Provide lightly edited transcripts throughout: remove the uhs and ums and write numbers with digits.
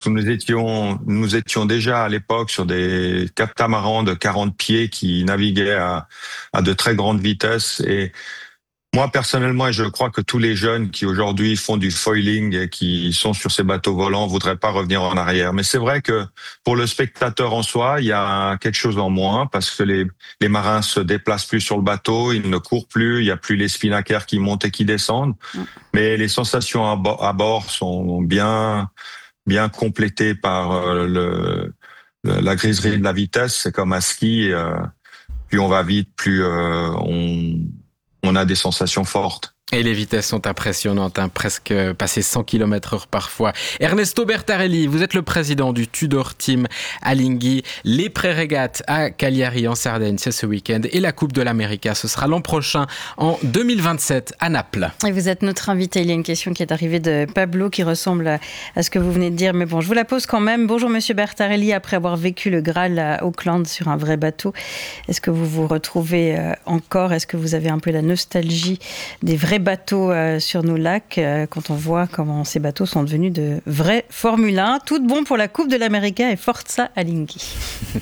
que nous étions déjà à l'époque sur des catamarans de 40 pieds qui naviguaient à de très grandes vitesses. Et moi, personnellement, et je crois que tous les jeunes qui aujourd'hui font du foiling et qui sont sur ces bateaux volants voudraient pas revenir en arrière. Mais c'est vrai que pour le spectateur en soi, il y a quelque chose en moins parce que les marins se déplacent plus sur le bateau, ils ne courent plus, il y a plus les spinnaker qui montent et qui descendent. Mais les sensations à bord sont bien complétées par la griserie de la vitesse. C'est comme à ski, plus on va vite, plus on a des sensations fortes. Et les vitesses sont impressionnantes, presque passer 100 km/h parfois. Ernesto Bertarelli, vous êtes le président du Tudor Team Alinghi. Les pré-régates à Cagliari en Sardaigne, c'est ce week-end. Et la Coupe de l'América, ce sera l'an prochain, en 2027, à Naples. Et vous êtes notre invité. Il y a une question qui est arrivée de Pablo qui ressemble à ce que vous venez de dire. Mais bon, je vous la pose quand même. Bonjour Monsieur Bertarelli, après avoir vécu le Graal à Auckland sur un vrai bateau, est-ce que vous vous retrouvez encore? Est-ce que vous avez un peu la nostalgie des vrais bateaux sur nos lacs quand on voit comment ces bateaux sont devenus de vrais Formule 1? Tout bon pour la Coupe de l'América et Forza Alinghi.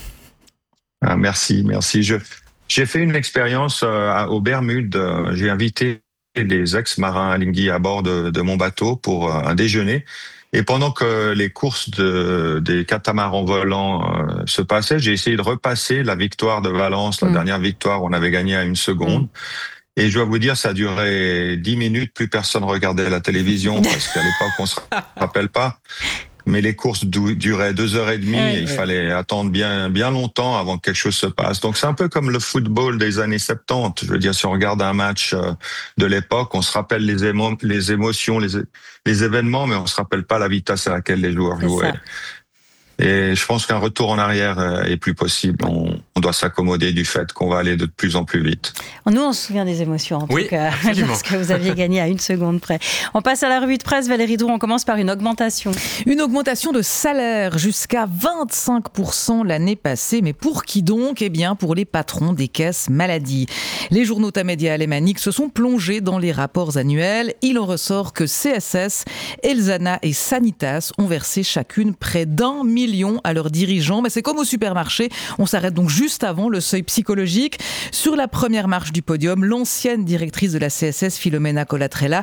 Merci. J'ai fait une expérience aux Bermudes. J'ai invité des ex-marins Alinghi à bord de mon bateau pour un déjeuner. Et pendant que les courses des catamarans volants se passaient, j'ai essayé de repasser la victoire de Valence, la dernière victoire, on avait gagné à 1 seconde. Et je dois vous dire, ça a duré 10 minutes, plus personne regardait la télévision, parce qu'à l'époque, on se rappelle pas. Mais les courses duraient 2h30 et il fallait attendre bien longtemps avant que quelque chose se passe. Donc c'est un peu comme le football des années 70. Je veux dire, si on regarde un match de l'époque, on se rappelle les émotions, les événements, mais on se rappelle pas la vitesse à laquelle les joueurs jouaient. Et je pense qu'un retour en arrière est plus possible. On doit s'accommoder du fait qu'on va aller de plus en plus vite. Nous, on se souvient des émotions, en tout cas, lorsque vous aviez gagné à 1 seconde près. On passe à la revue de presse. Valérie Drouin, on commence par une augmentation. Une augmentation de salaire jusqu'à 25% l'année passée. Mais pour qui donc? Eh bien, pour les patrons des caisses maladie. Les journaux tamédia alémaniques se sont plongés dans les rapports annuels. Il en ressort que CSS, Elzana et Sanitas ont versé chacune près d'1 million à leurs dirigeants. Mais c'est comme au supermarché. On s'arrête donc juste avant le seuil psychologique. Sur la première marche du podium, l'ancienne directrice de la CSS, Philomena Colatrella,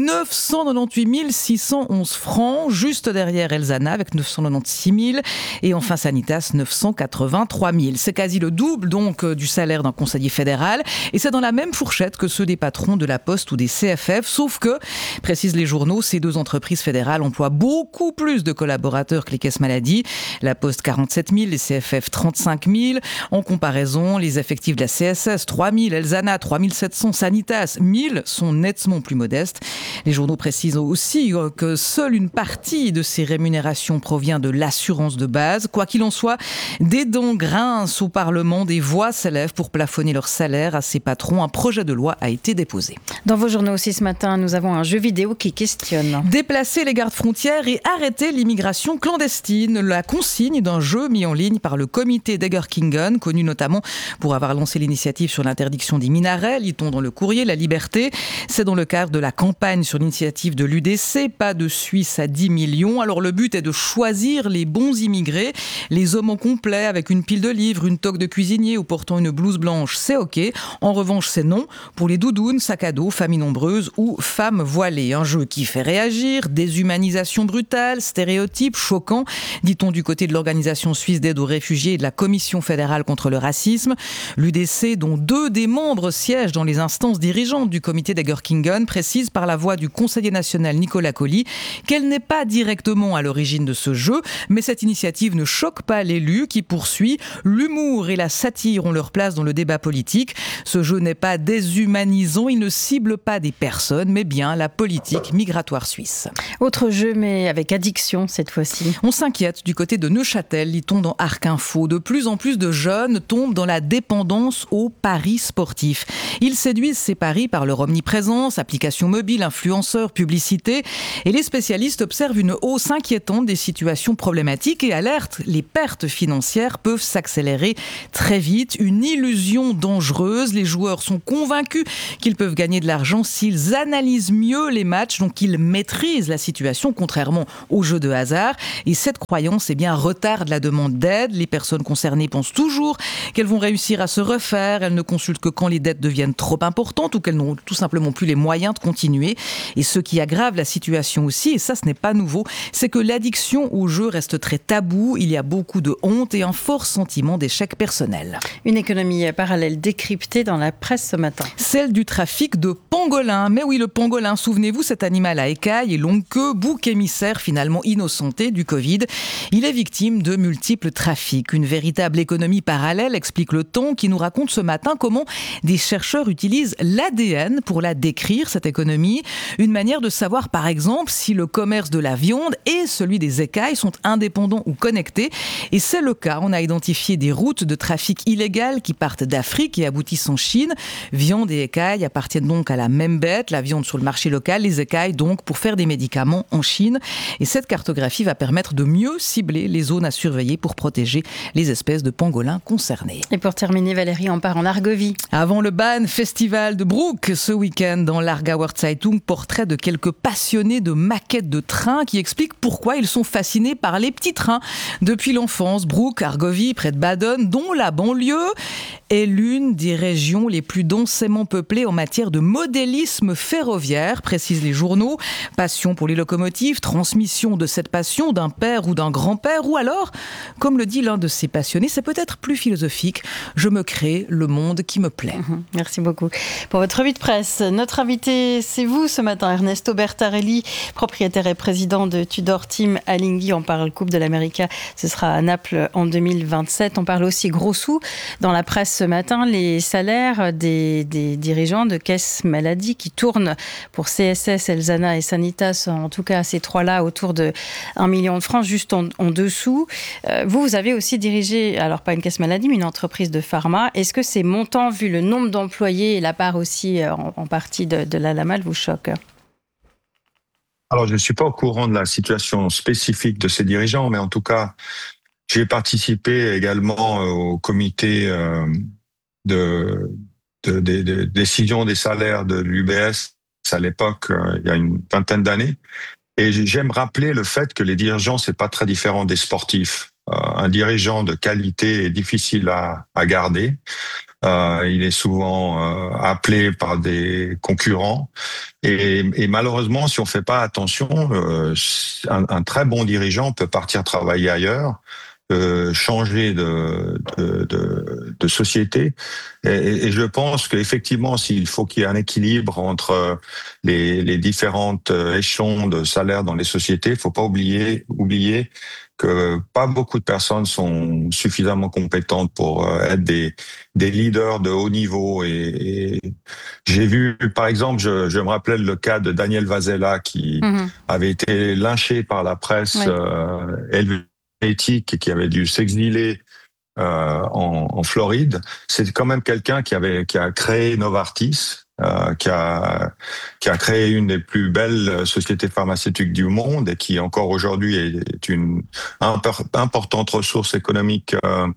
998 611 francs. Juste derrière Elzana avec 996 000. Et enfin Sanitas, 983 000. C'est quasi le double donc du salaire d'un conseiller fédéral. Et c'est dans la même fourchette que ceux des patrons de la Poste ou des CFF. Sauf que, précisent les journaux, ces deux entreprises fédérales emploient beaucoup plus de collaborateurs que les caisses maladie. La Poste 47 000, les CFF 35 000. En comparaison, les effectifs de la CSS 3 000, Elzana 3 700, Sanitas 1 000 sont nettement plus modestes. Les journaux précisent aussi que seule une partie de ces rémunérations provient de l'assurance de base. Quoi qu'il en soit, des dents grincent au Parlement, des voix s'élèvent pour plafonner leur salaire à ces patrons. Un projet de loi a été déposé. Dans vos journaux aussi ce matin, nous avons un jeu vidéo qui questionne. Déplacer les gardes-frontières et arrêter l'immigration clandestine. La consigne d'un jeu mis en ligne par le comité d'Egerkingen, connu notamment pour avoir lancé l'initiative sur l'interdiction des minarets, lit-on dans le courrier La Liberté. C'est dans le cadre de la campagne sur l'initiative de l'UDC, pas de Suisse à 10 millions. Alors le but est de choisir les bons immigrés, les hommes en complet avec une pile de livres, une toque de cuisinier ou portant une blouse blanche, c'est ok. En revanche, c'est non pour les doudounes, sacs à dos, familles nombreuses ou femmes voilées. Un jeu qui fait réagir, déshumanisation brutale, stéréotypes choquants, dit-on du côté de l'Organisation suisse d'aide aux réfugiés et de la Commission fédérale contre le racisme. L'UDC, dont 2 des membres siègent dans les instances dirigeantes du comité d'Egerkingen, précise par la voix du conseiller national Nicolas Colli qu'elle n'est pas directement à l'origine de ce jeu, mais cette initiative ne choque pas l'élu qui poursuit. L'humour et la satire ont leur place dans le débat politique. Ce jeu n'est pas déshumanisant, il ne cible pas des personnes, mais bien la politique migratoire suisse. Autre jeu, mais avec addiction cette fois-ci. On s'inquiète du côté de Neuchâtel, lit-on dans Arc Info. De plus en plus de jeunes tombent dans la dépendance aux paris sportifs. Ils séduisent ces paris par leur omniprésence, applications mobiles, influenceurs, publicités. Et les spécialistes observent une hausse inquiétante des situations problématiques et alertent. Les pertes financières peuvent s'accélérer très vite. Une illusion dangereuse. Les joueurs sont convaincus qu'ils peuvent gagner de l'argent s'ils analysent mieux les matchs, donc ils maîtrisent la situation, contrairement aux jeux de hasard. Et cette croyance retarde la demande d'aide. Les personnes concernées pensent toujours qu'elles vont réussir à se refaire. Elles ne consultent que quand les dettes deviennent trop importantes ou qu'elles n'ont tout simplement plus les moyens de continuer. Et ce qui aggrave la situation aussi, et ça ce n'est pas nouveau, c'est que l'addiction au jeu reste très tabou. Il y a beaucoup de honte et un fort sentiment d'échec personnel. Une économie parallèle décryptée dans la presse ce matin. Celle du trafic de pangolins. Mais oui, le pangolin, souvenez-vous, cet animal à écailles et longue queue, bouc émissaire finalement innocenté du Covid. Il est victime de multiples trafics. Une véritable économie parallèle, explique Le Temps, qui nous raconte ce matin comment des chercheurs utilisent l'ADN pour la décrire, cette économie. Une manière de savoir, par exemple, si le commerce de la viande et celui des écailles sont indépendants ou connectés. Et c'est le cas. On a identifié des routes de trafic illégales qui partent d'Afrique et aboutissent en Chine. Viande et écailles appartiennent donc à la même bête. La viande sur le marché local, les écailles donc pour faire des médicaments en Chine. Et cette cartographie va permettre de mieux cibler les zones à surveiller pour protéger les espèces de pangolins concernées. Et pour terminer, Valérie, on part en Argovie. Avant le Bahn Festival de Bruck, ce week-end dans l'Aargauer Zeitung, portrait de quelques passionnés de maquettes de trains qui expliquent pourquoi ils sont fascinés par les petits trains. Depuis l'enfance, Bruck, Argovie, près de Baden, dont la banlieue est l'une des régions les plus densément peuplées en matière de modélisme ferroviaire, précisent les journaux. Passion pour les locomotives, transmission de cette passion d'un père ou d'un grand-père, ou alors, comme le dit l'un de ces passionnés, c'est peut-être plus philosophique, je me crée le monde qui me plaît. Merci beaucoup pour votre revue de presse. Notre invité, c'est vous ce matin, Ernesto Bertarelli, propriétaire et président de Tudor Team Alinghi. On parle Coupe de l'América, ce sera à Naples en 2027. On parle aussi gros sous dans la presse ce matin, les salaires des dirigeants de caisses maladie qui tournent pour CSS, Elzana et Sanitas, en tout cas ces trois-là, autour de 1 million de francs, juste en dessous. Vous avez aussi dirigé, alors pas une caisse maladie, mais une entreprise de pharma. Est-ce que ces montants, vu le nombre d'employés et la part aussi en partie de la Lamal, vous choquent ? Alors, je ne suis pas au courant de la situation spécifique de ces dirigeants, mais en tout cas, j'ai participé également au comité de décision des salaires de l'UBS à l'époque, il y a une vingtaine d'années. Et j'aime rappeler le fait que les dirigeants, c'est pas très différent des sportifs. Un dirigeant de qualité est difficile à garder. Il est souvent appelé par des concurrents. Et malheureusement, si on fait pas attention, un très bon dirigeant peut partir travailler ailleurs, changer de société. Et je pense qu'effectivement, s'il faut qu'il y ait un équilibre entre les différentes échelons de salaire dans les sociétés, il faut pas oublier que pas beaucoup de personnes sont suffisamment compétentes pour être des leaders de haut niveau. Et j'ai vu, par exemple, je me rappelais le cas de Daniel Vasella qui avait été lynché par la presse helvétique et qui avait dû s'exiler en Floride. C'est quand même quelqu'un qui a créé Novartis, qui a créé une des plus belles sociétés pharmaceutiques du monde et qui encore aujourd'hui est une importante ressource économique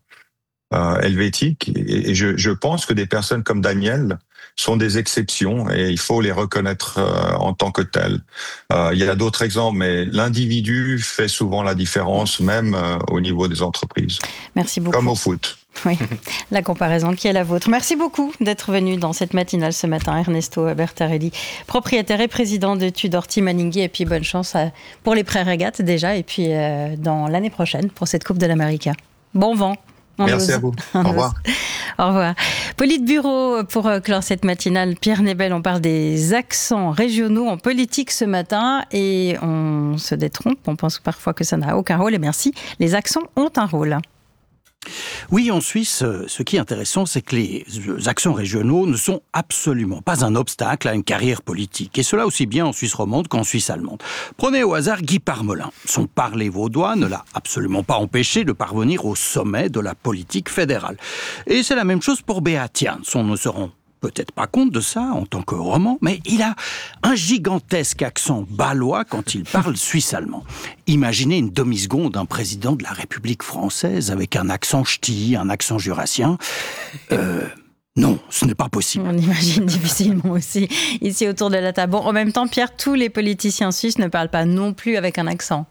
helvétique. Et je pense que des personnes comme Daniel sont des exceptions et il faut les reconnaître en tant que tels. Il y a d'autres exemples, mais l'individu fait souvent la différence, même au niveau des entreprises. Merci beaucoup. Comme au foot. Oui, la comparaison qui est la vôtre. Merci beaucoup d'être venu dans cette matinale ce matin, Ernesto Bertarelli, propriétaire et président de Tudor Team Alinghi. Et puis bonne chance pour les pré-régates déjà, et puis dans l'année prochaine pour cette Coupe de l'América. Bon vent. Merci à vous. Au revoir. Au revoir. Politburo, pour clore cette matinale, Pierre Nebel, on parle des accents régionaux en politique ce matin et on se détrompe, on pense parfois que ça n'a aucun rôle. Et bien si, les accents ont un rôle. Oui, en Suisse, ce qui est intéressant, c'est que les accents régionaux ne sont absolument pas un obstacle à une carrière politique. Et cela aussi bien en Suisse romande qu'en Suisse allemande. Prenez au hasard Guy Parmelin. Son parler vaudois ne l'a absolument pas empêché de parvenir au sommet de la politique fédérale. Et c'est la même chose pour Beat Jans. On ne se rend peut-être pas compte de ça en tant que roman, mais il a un gigantesque accent bâlois quand il parle suisse-allemand. Imaginez une demi-seconde d'un président de la République française avec un accent ch'ti, un accent jurassien. Non, ce n'est pas possible. On imagine difficilement aussi ici autour de la table. Bon, en même temps, Pierre, tous les politiciens suisses ne parlent pas non plus avec un accent.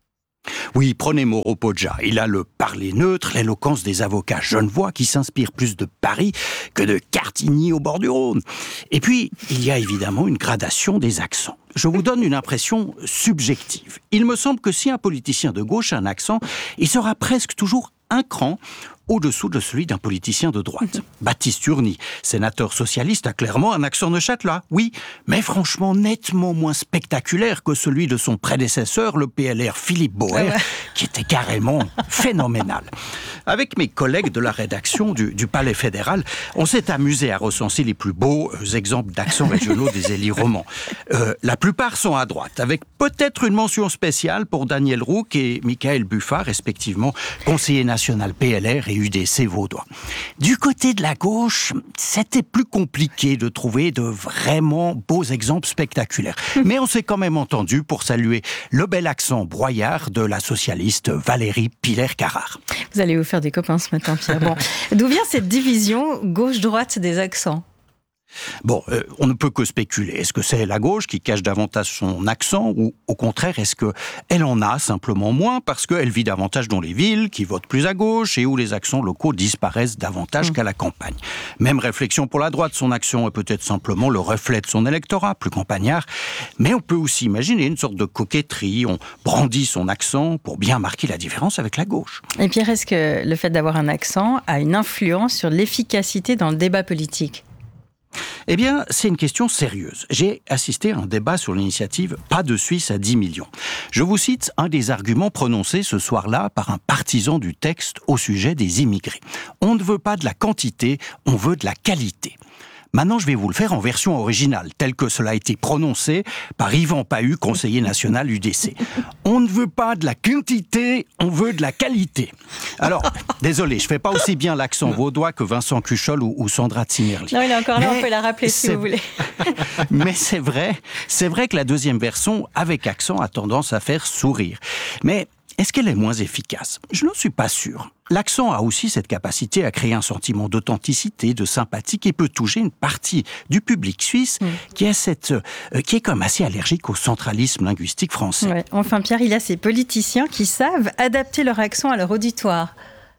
Oui, prenez Mauro Poggia. Il a le parler neutre, l'éloquence des avocats genevois qui s'inspirent plus de Paris que de Cartigny au bord du Rhône. Et puis, il y a évidemment une gradation des accents. Je vous donne une impression subjective. Il me semble que si un politicien de gauche a un accent, il sera presque toujours un cran au-dessous de celui d'un politicien de droite. Baptiste Urny, sénateur socialiste, a clairement un accent neuchâtelois, oui, mais franchement nettement moins spectaculaire que celui de son prédécesseur, le PLR Philippe Bauer, qui était carrément phénoménal. Avec mes collègues de la rédaction du Palais fédéral, on s'est amusé à recenser les plus beaux exemples d'accents régionaux des élites romans. La plupart sont à droite, avec peut-être une mention spéciale pour Daniel Roux et Michael Buffat, respectivement conseiller national PLR et UDC vaudois. Du côté de la gauche, c'était plus compliqué de trouver de vraiment beaux exemples spectaculaires. Mais on s'est quand même entendu pour saluer le bel accent broyard de la socialiste Valérie Piller-Carrard. Vous allez vous faire des copains ce matin, Pierre. Bon, d'où vient cette division gauche-droite des accents ? Bon, on ne peut que spéculer. Est-ce que c'est la gauche qui cache davantage son accent ou au contraire, est-ce qu'elle en a simplement moins parce qu'elle vit davantage dans les villes, qui votent plus à gauche et où les accents locaux disparaissent davantage qu'à la campagne? Même réflexion pour la droite, son accent est peut-être simplement le reflet de son électorat, plus campagnard. Mais on peut aussi imaginer une sorte de coquetterie. On brandit son accent pour bien marquer la différence avec la gauche. Et Pierre, est-ce que le fait d'avoir un accent a une influence sur l'efficacité dans le débat politique ? Eh bien, c'est une question sérieuse. J'ai assisté à un débat sur l'initiative « Pas de Suisse à 10 millions ». Je vous cite un des arguments prononcés ce soir-là par un partisan du texte au sujet des immigrés. On ne veut pas de la quantité, on veut de la qualité. Maintenant, je vais vous le faire en version originale, tel que cela a été prononcé par Yvan Pahu, conseiller national UDC. On ne veut pas de la quantité, on veut de la qualité. Alors, désolé, je fais pas aussi bien l'accent vaudois que Vincent Cuchol ou Sandra Zimmerli. Non, il est encore là, on peut la rappeler si vous voulez. Mais c'est vrai que la deuxième version, avec accent, a tendance à faire sourire. Mais est-ce qu'elle est moins efficace ? Je n'en suis pas sûr. L'accent a aussi cette capacité à créer un sentiment d'authenticité, de sympathie qui peut toucher une partie du public suisse qui est comme assez allergique au centralisme linguistique français. Ouais. Enfin, Pierre, il y a ces politiciens qui savent adapter leur accent à leur auditoire.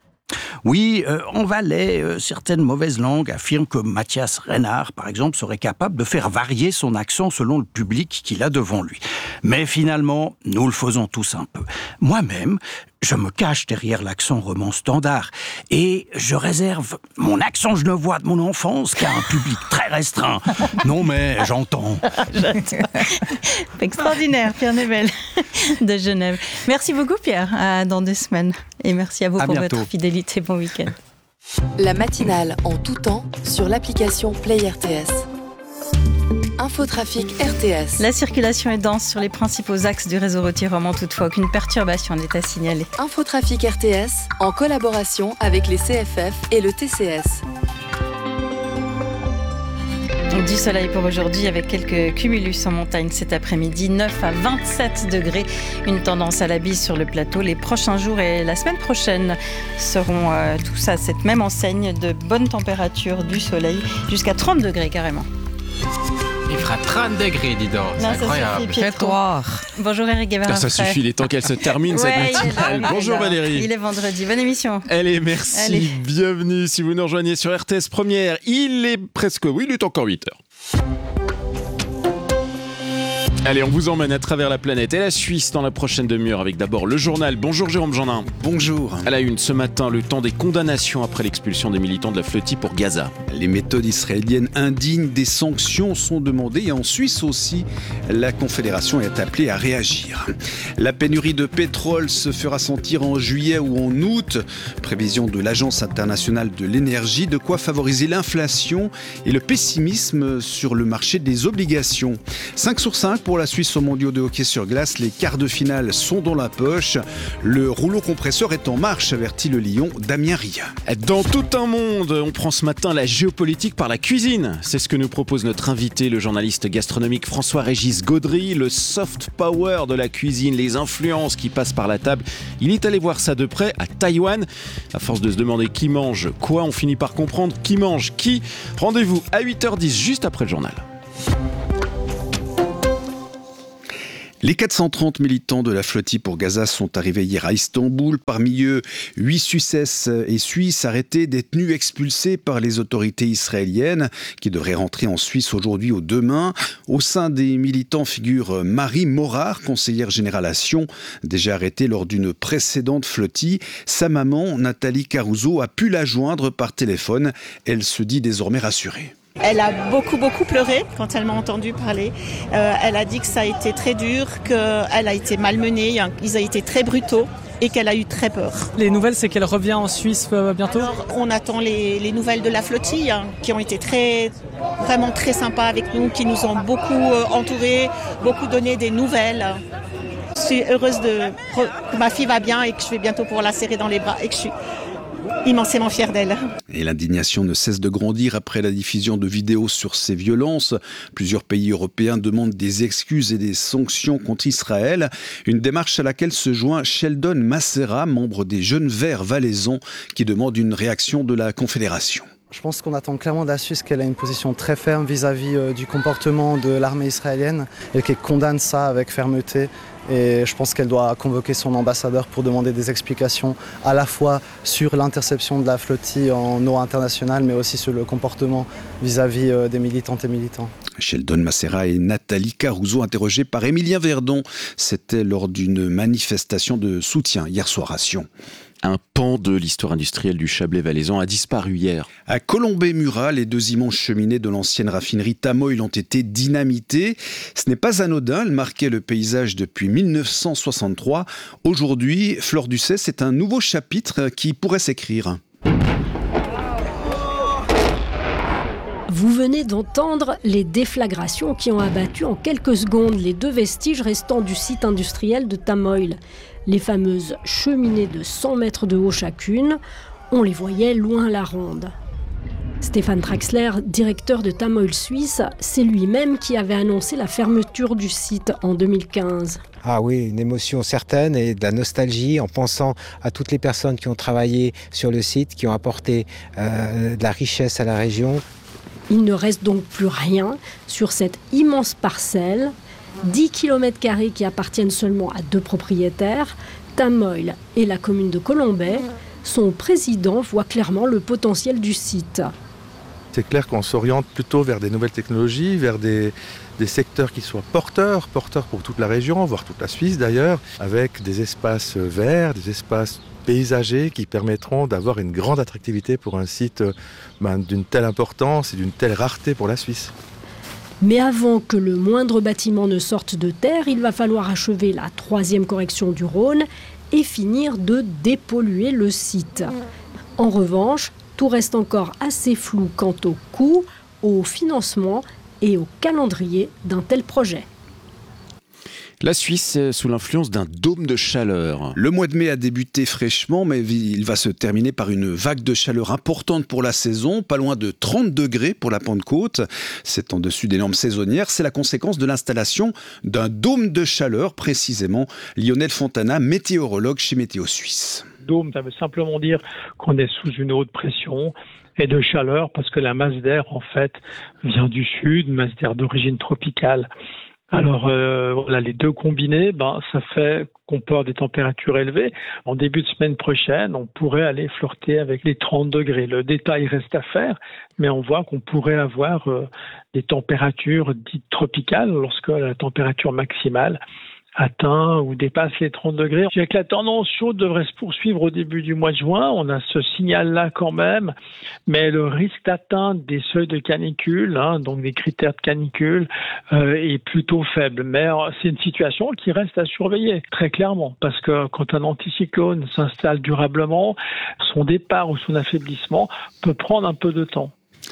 Oui, en Valais, certaines mauvaises langues affirment que Mathias Reinhardt, par exemple, serait capable de faire varier son accent selon le public qu'il a devant lui. Mais finalement, nous le faisons tous un peu. Moi-même, je me cache derrière l'accent roman standard et je réserve mon accent genevois de mon enfance qu'à un public très restreint. Non mais j'entends. Extraordinaire, Pierre Nevel de Genève. Merci beaucoup Pierre, dans 2 semaines. Et merci à vous pour votre fidélité. Bon week-end. La matinale en tout temps sur l'application Play RTS. Infotrafic RTS. La circulation est dense sur les principaux axes du réseau routier roman, toutefois aucune perturbation n'est à signaler. Infotrafic RTS en collaboration avec les CFF et le TCS. Du soleil pour aujourd'hui avec quelques cumulus en montagne cet après-midi, 9 à 27 degrés. Une tendance à la bise sur le plateau. Les prochains jours et la semaine prochaine seront tous à cette même enseigne de bonnes températures, du soleil, jusqu'à 30 degrés carrément. Il fera 30 degrés, dis donc. C'est incroyable. Bonjour Eric Guévin. Ça suffit, il est temps qu'elle se termine cette matinale. Bonjour Valérie. Il est vendredi, bonne émission. Allez, merci. Allez. Bienvenue si vous nous rejoignez sur RTS Première. Il est encore 8h. Allez, on vous emmène à travers la planète et la Suisse dans la prochaine demi-heure avec d'abord le journal. Bonjour Jérôme Jeannin. Bonjour. À la une ce matin, le temps des condamnations après l'expulsion des militants de la flottille pour Gaza. Les méthodes israéliennes indignes des sanctions sont demandées et en Suisse aussi, la Confédération est appelée à réagir. La pénurie de pétrole se fera sentir en juillet ou en août. Prévision de l'Agence internationale de l'énergie, de quoi favoriser l'inflation et le pessimisme sur le marché des obligations. 5 sur 5 pour la Suisse aux mondiaux de hockey sur glace. Les quarts de finale sont dans la poche. Le rouleau compresseur est en marche, avertit le Lion Damien Ria. Dans tout un monde, on prend ce matin la géopolitique par la cuisine. C'est ce que nous propose notre invité, le journaliste gastronomique François-Régis Gaudry. Le soft power de la cuisine, les influences qui passent par la table. Il est allé voir ça de près à Taïwan. À force de se demander qui mange quoi, on finit par comprendre qui mange qui. Rendez-vous à 8h10, juste après le journal. Les 430 militants de la flottille pour Gaza sont arrivés hier à Istanbul. Parmi eux, 8 Suisses et Suisses arrêtés, détenus, expulsés par les autorités israéliennes qui devraient rentrer en Suisse aujourd'hui ou demain. Au sein des militants figure Marie Morard, conseillère générale à Sion, déjà arrêtée lors d'une précédente flottille. Sa maman, Nathalie Caruso, a pu la joindre par téléphone. Elle se dit désormais rassurée. Elle a beaucoup pleuré quand elle m'a entendu parler. Elle a dit que ça a été très dur, qu'elle a été malmenée, ils ont été très brutaux et qu'elle a eu très peur. Les nouvelles, c'est qu'elle revient en Suisse bientôt ? Alors, on attend les nouvelles de la flottille qui ont été vraiment très sympas avec nous, qui nous ont beaucoup entourés, beaucoup donné des nouvelles. Je suis heureuse que ma fille va bien et que je vais bientôt pouvoir la serrer dans les bras et que je suis immensément fière d'elle. Et l'indignation ne cesse de grandir après la diffusion de vidéos sur ces violences. Plusieurs pays européens demandent des excuses et des sanctions contre Israël. Une démarche à laquelle se joint Sheldon Massera, membre des Jeunes Verts valaisans, qui demande une réaction de la Confédération. Je pense qu'on attend clairement de la Suisse qu'elle ait une position très ferme vis-à-vis du comportement de l'armée israélienne et qu'elle condamne ça avec fermeté. Et je pense qu'elle doit convoquer son ambassadeur pour demander des explications à la fois sur l'interception de la flottille en eau internationale, mais aussi sur le comportement vis-à-vis des militantes et militants. Sheldon Massera et Nathalie Caruso interrogés par Émilien Verdon. C'était lors d'une manifestation de soutien hier soir à Sion. Un pan de l'histoire industrielle du Chablais valaisan a disparu hier. À Colombey-Murat, les 2 immenses cheminées de l'ancienne raffinerie Tamoil ont été dynamitées. Ce n'est pas anodin, elles marquaient le paysage depuis 1963. Aujourd'hui, Flore Ducet, c'est un nouveau chapitre qui pourrait s'écrire. Vous venez d'entendre les déflagrations qui ont abattu en quelques secondes les 2 vestiges restants du site industriel de Tamoil. Les fameuses cheminées de 100 mètres de haut chacune, on les voyait loin à la ronde. Stéphane Traxler, directeur de Tamoil Suisse, c'est lui-même qui avait annoncé la fermeture du site en 2015. Ah oui, une émotion certaine et de la nostalgie en pensant à toutes les personnes qui ont travaillé sur le site, qui ont apporté de la richesse à la région. Il ne reste donc plus rien sur cette immense parcelle, 10 km² qui appartiennent seulement à 2 propriétaires, Tamoil et la commune de Colombey. Son président voit clairement le potentiel du site. C'est clair qu'on s'oriente plutôt vers des nouvelles technologies, vers des secteurs qui soient porteurs pour toute la région, voire toute la Suisse d'ailleurs, avec des espaces verts, des espaces paysagers qui permettront d'avoir une grande attractivité pour un site d'une telle importance et d'une telle rareté pour la Suisse. Mais avant que le moindre bâtiment ne sorte de terre, il va falloir achever la 3e correction du Rhône et finir de dépolluer le site. En revanche, tout reste encore assez flou quant au coût, au financement et au calendrier d'un tel projet. La Suisse est sous l'influence d'un dôme de chaleur. Le mois de mai a débuté fraîchement, mais il va se terminer par une vague de chaleur importante pour la saison, pas loin de 30 degrés pour la Pentecôte. C'est en dessus des normes saisonnières. C'est la conséquence de l'installation d'un dôme de chaleur, précisément. Lionel Fontana, météorologue chez Météo Suisse. Dôme, ça veut simplement dire qu'on est sous une haute pression et de chaleur parce que la masse d'air, en fait, vient du sud, une masse d'air d'origine tropicale. Alors voilà, les deux combinés, ça fait qu'on peut avoir des températures élevées. En début de semaine prochaine, on pourrait aller flirter avec les 30 degrés. Le détail reste à faire, mais on voit qu'on pourrait avoir des températures dites tropicales lorsque la température maximale atteint ou dépasse les 30 degrés. Je dirais que la tendance chaude devrait se poursuivre au début du mois de juin. On a ce signal-là quand même, mais le risque d'atteindre des seuils de canicule, donc des critères de canicule, est plutôt faible. Mais c'est une situation qui reste à surveiller, très clairement, parce que quand un anticyclone s'installe durablement, son départ ou son affaiblissement peut prendre un peu de temps.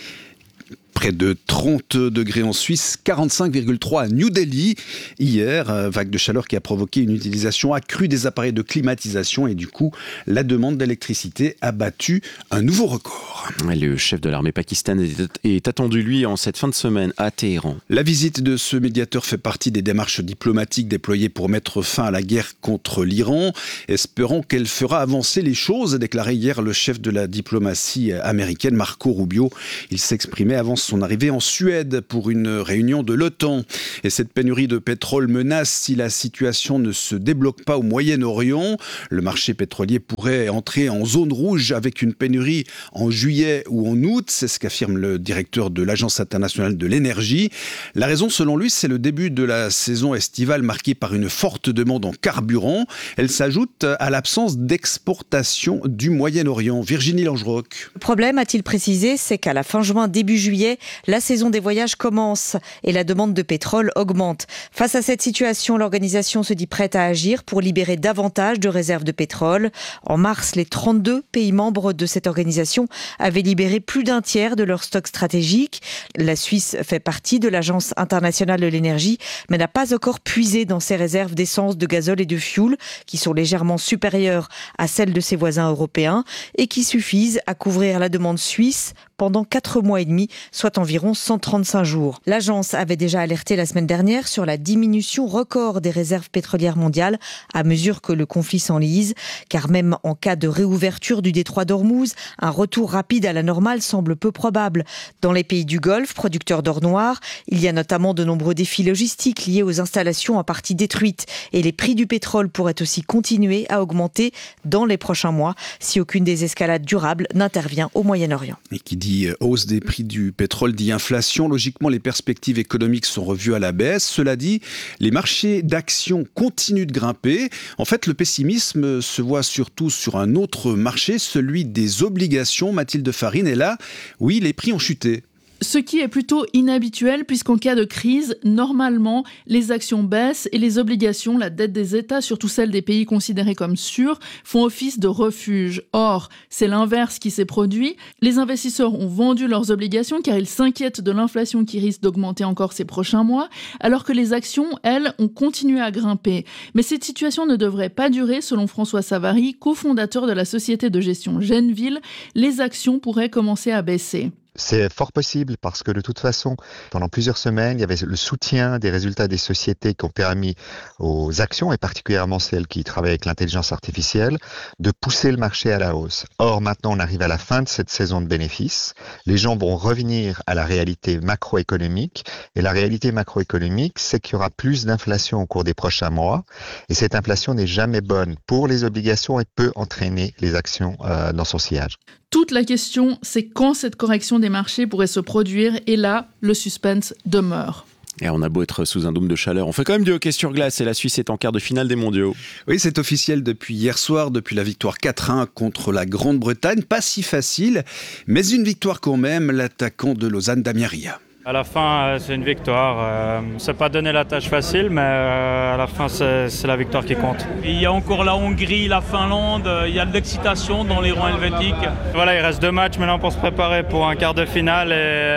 Près de 30 degrés en Suisse, 45,3 à New Delhi. Hier, vague de chaleur qui a provoqué une utilisation accrue des appareils de climatisation et du coup, la demande d'électricité a battu un nouveau record. Le chef de l'armée pakistanaise est attendu, lui, en cette fin de semaine à Téhéran. La visite de ce médiateur fait partie des démarches diplomatiques déployées pour mettre fin à la guerre contre l'Iran, espérant qu'elle fera avancer les choses, a déclaré hier le chef de la diplomatie américaine, Marco Rubio. Il s'exprimait avant son arrivée en Suède pour une réunion de l'OTAN. Et cette pénurie de pétrole menace si la situation ne se débloque pas au Moyen-Orient. Le marché pétrolier pourrait entrer en zone rouge avec une pénurie en juillet ou en août. C'est ce qu'affirme le directeur de l'Agence internationale de l'énergie. La raison, selon lui, c'est le début de la saison estivale marquée par une forte demande en carburant. Elle s'ajoute à l'absence d'exportation du Moyen-Orient. Virginie Langerock. Le problème, a-t-il précisé, c'est qu'à la fin juin, début juillet, la saison des voyages commence et la demande de pétrole augmente. Face à cette situation, l'organisation se dit prête à agir pour libérer davantage de réserves de pétrole. En mars, les 32 pays membres de cette organisation avaient libéré plus d'un tiers de leur stock stratégique. La Suisse fait partie de l'Agence internationale de l'énergie, mais n'a pas encore puisé dans ses réserves d'essence, de gazole et de fioul, qui sont légèrement supérieures à celles de ses voisins européens et qui suffisent à couvrir la demande suisse pendant 4 mois et demi, soit environ 135 jours. L'agence avait déjà alerté la semaine dernière sur la diminution record des réserves pétrolières mondiales à mesure que le conflit s'enlise, car même en cas de réouverture du détroit d'Ormuz, un retour rapide à la normale semble peu probable. Dans les pays du Golfe, producteurs d'or noir, il y a notamment de nombreux défis logistiques liés aux installations en partie détruites et les prix du pétrole pourraient aussi continuer à augmenter dans les prochains mois si aucune désescalade durable n'intervient au Moyen-Orient. Et qui dit hausse des prix du pétrole dit inflation. Logiquement, les perspectives économiques sont revues à la baisse. Cela dit, les marchés d'actions continuent de grimper. En fait, le pessimisme se voit surtout sur un autre marché, celui des obligations. Mathilde Farine est là. Oui, les prix ont chuté. Ce qui est plutôt inhabituel puisqu'en cas de crise, normalement, les actions baissent et les obligations, la dette des États, surtout celle des pays considérés comme sûrs, font office de refuge. Or, c'est l'inverse qui s'est produit. Les investisseurs ont vendu leurs obligations car ils s'inquiètent de l'inflation qui risque d'augmenter encore ces prochains mois, alors que les actions, elles, ont continué à grimper. Mais cette situation ne devrait pas durer, selon François Savary, cofondateur de la société de gestion Genville. Les actions pourraient commencer à baisser. C'est fort possible parce que de toute façon, pendant plusieurs semaines, il y avait le soutien des résultats des sociétés qui ont permis aux actions, et particulièrement celles qui travaillent avec l'intelligence artificielle, de pousser le marché à la hausse. Or, maintenant, on arrive à la fin de cette saison de bénéfices. Les gens vont revenir à la réalité macroéconomique. Et la réalité macroéconomique, c'est qu'il y aura plus d'inflation au cours des prochains mois. Et cette inflation n'est jamais bonne pour les obligations et peut entraîner les actions dans son sillage. Toute la question, c'est quand cette correction des marchés pourrait se produire. Et là, le suspense demeure. Et on a beau être sous un dôme de chaleur, on fait quand même du hockey sur glace et la Suisse est en quart de finale des mondiaux. Oui, c'est officiel depuis hier soir, depuis la victoire 4-1 contre la Grande-Bretagne. Pas si facile, mais une victoire quand même, l'attaquant de Lausanne, Damien Ria. À la fin, c'est une victoire. C'est pas donné la tâche facile, mais à la fin, c'est la victoire qui compte. Il y a encore la Hongrie, la Finlande, il y a de l'excitation dans les rangs helvétiques. Voilà, il reste 2 matchs maintenant pour se préparer pour un quart de finale.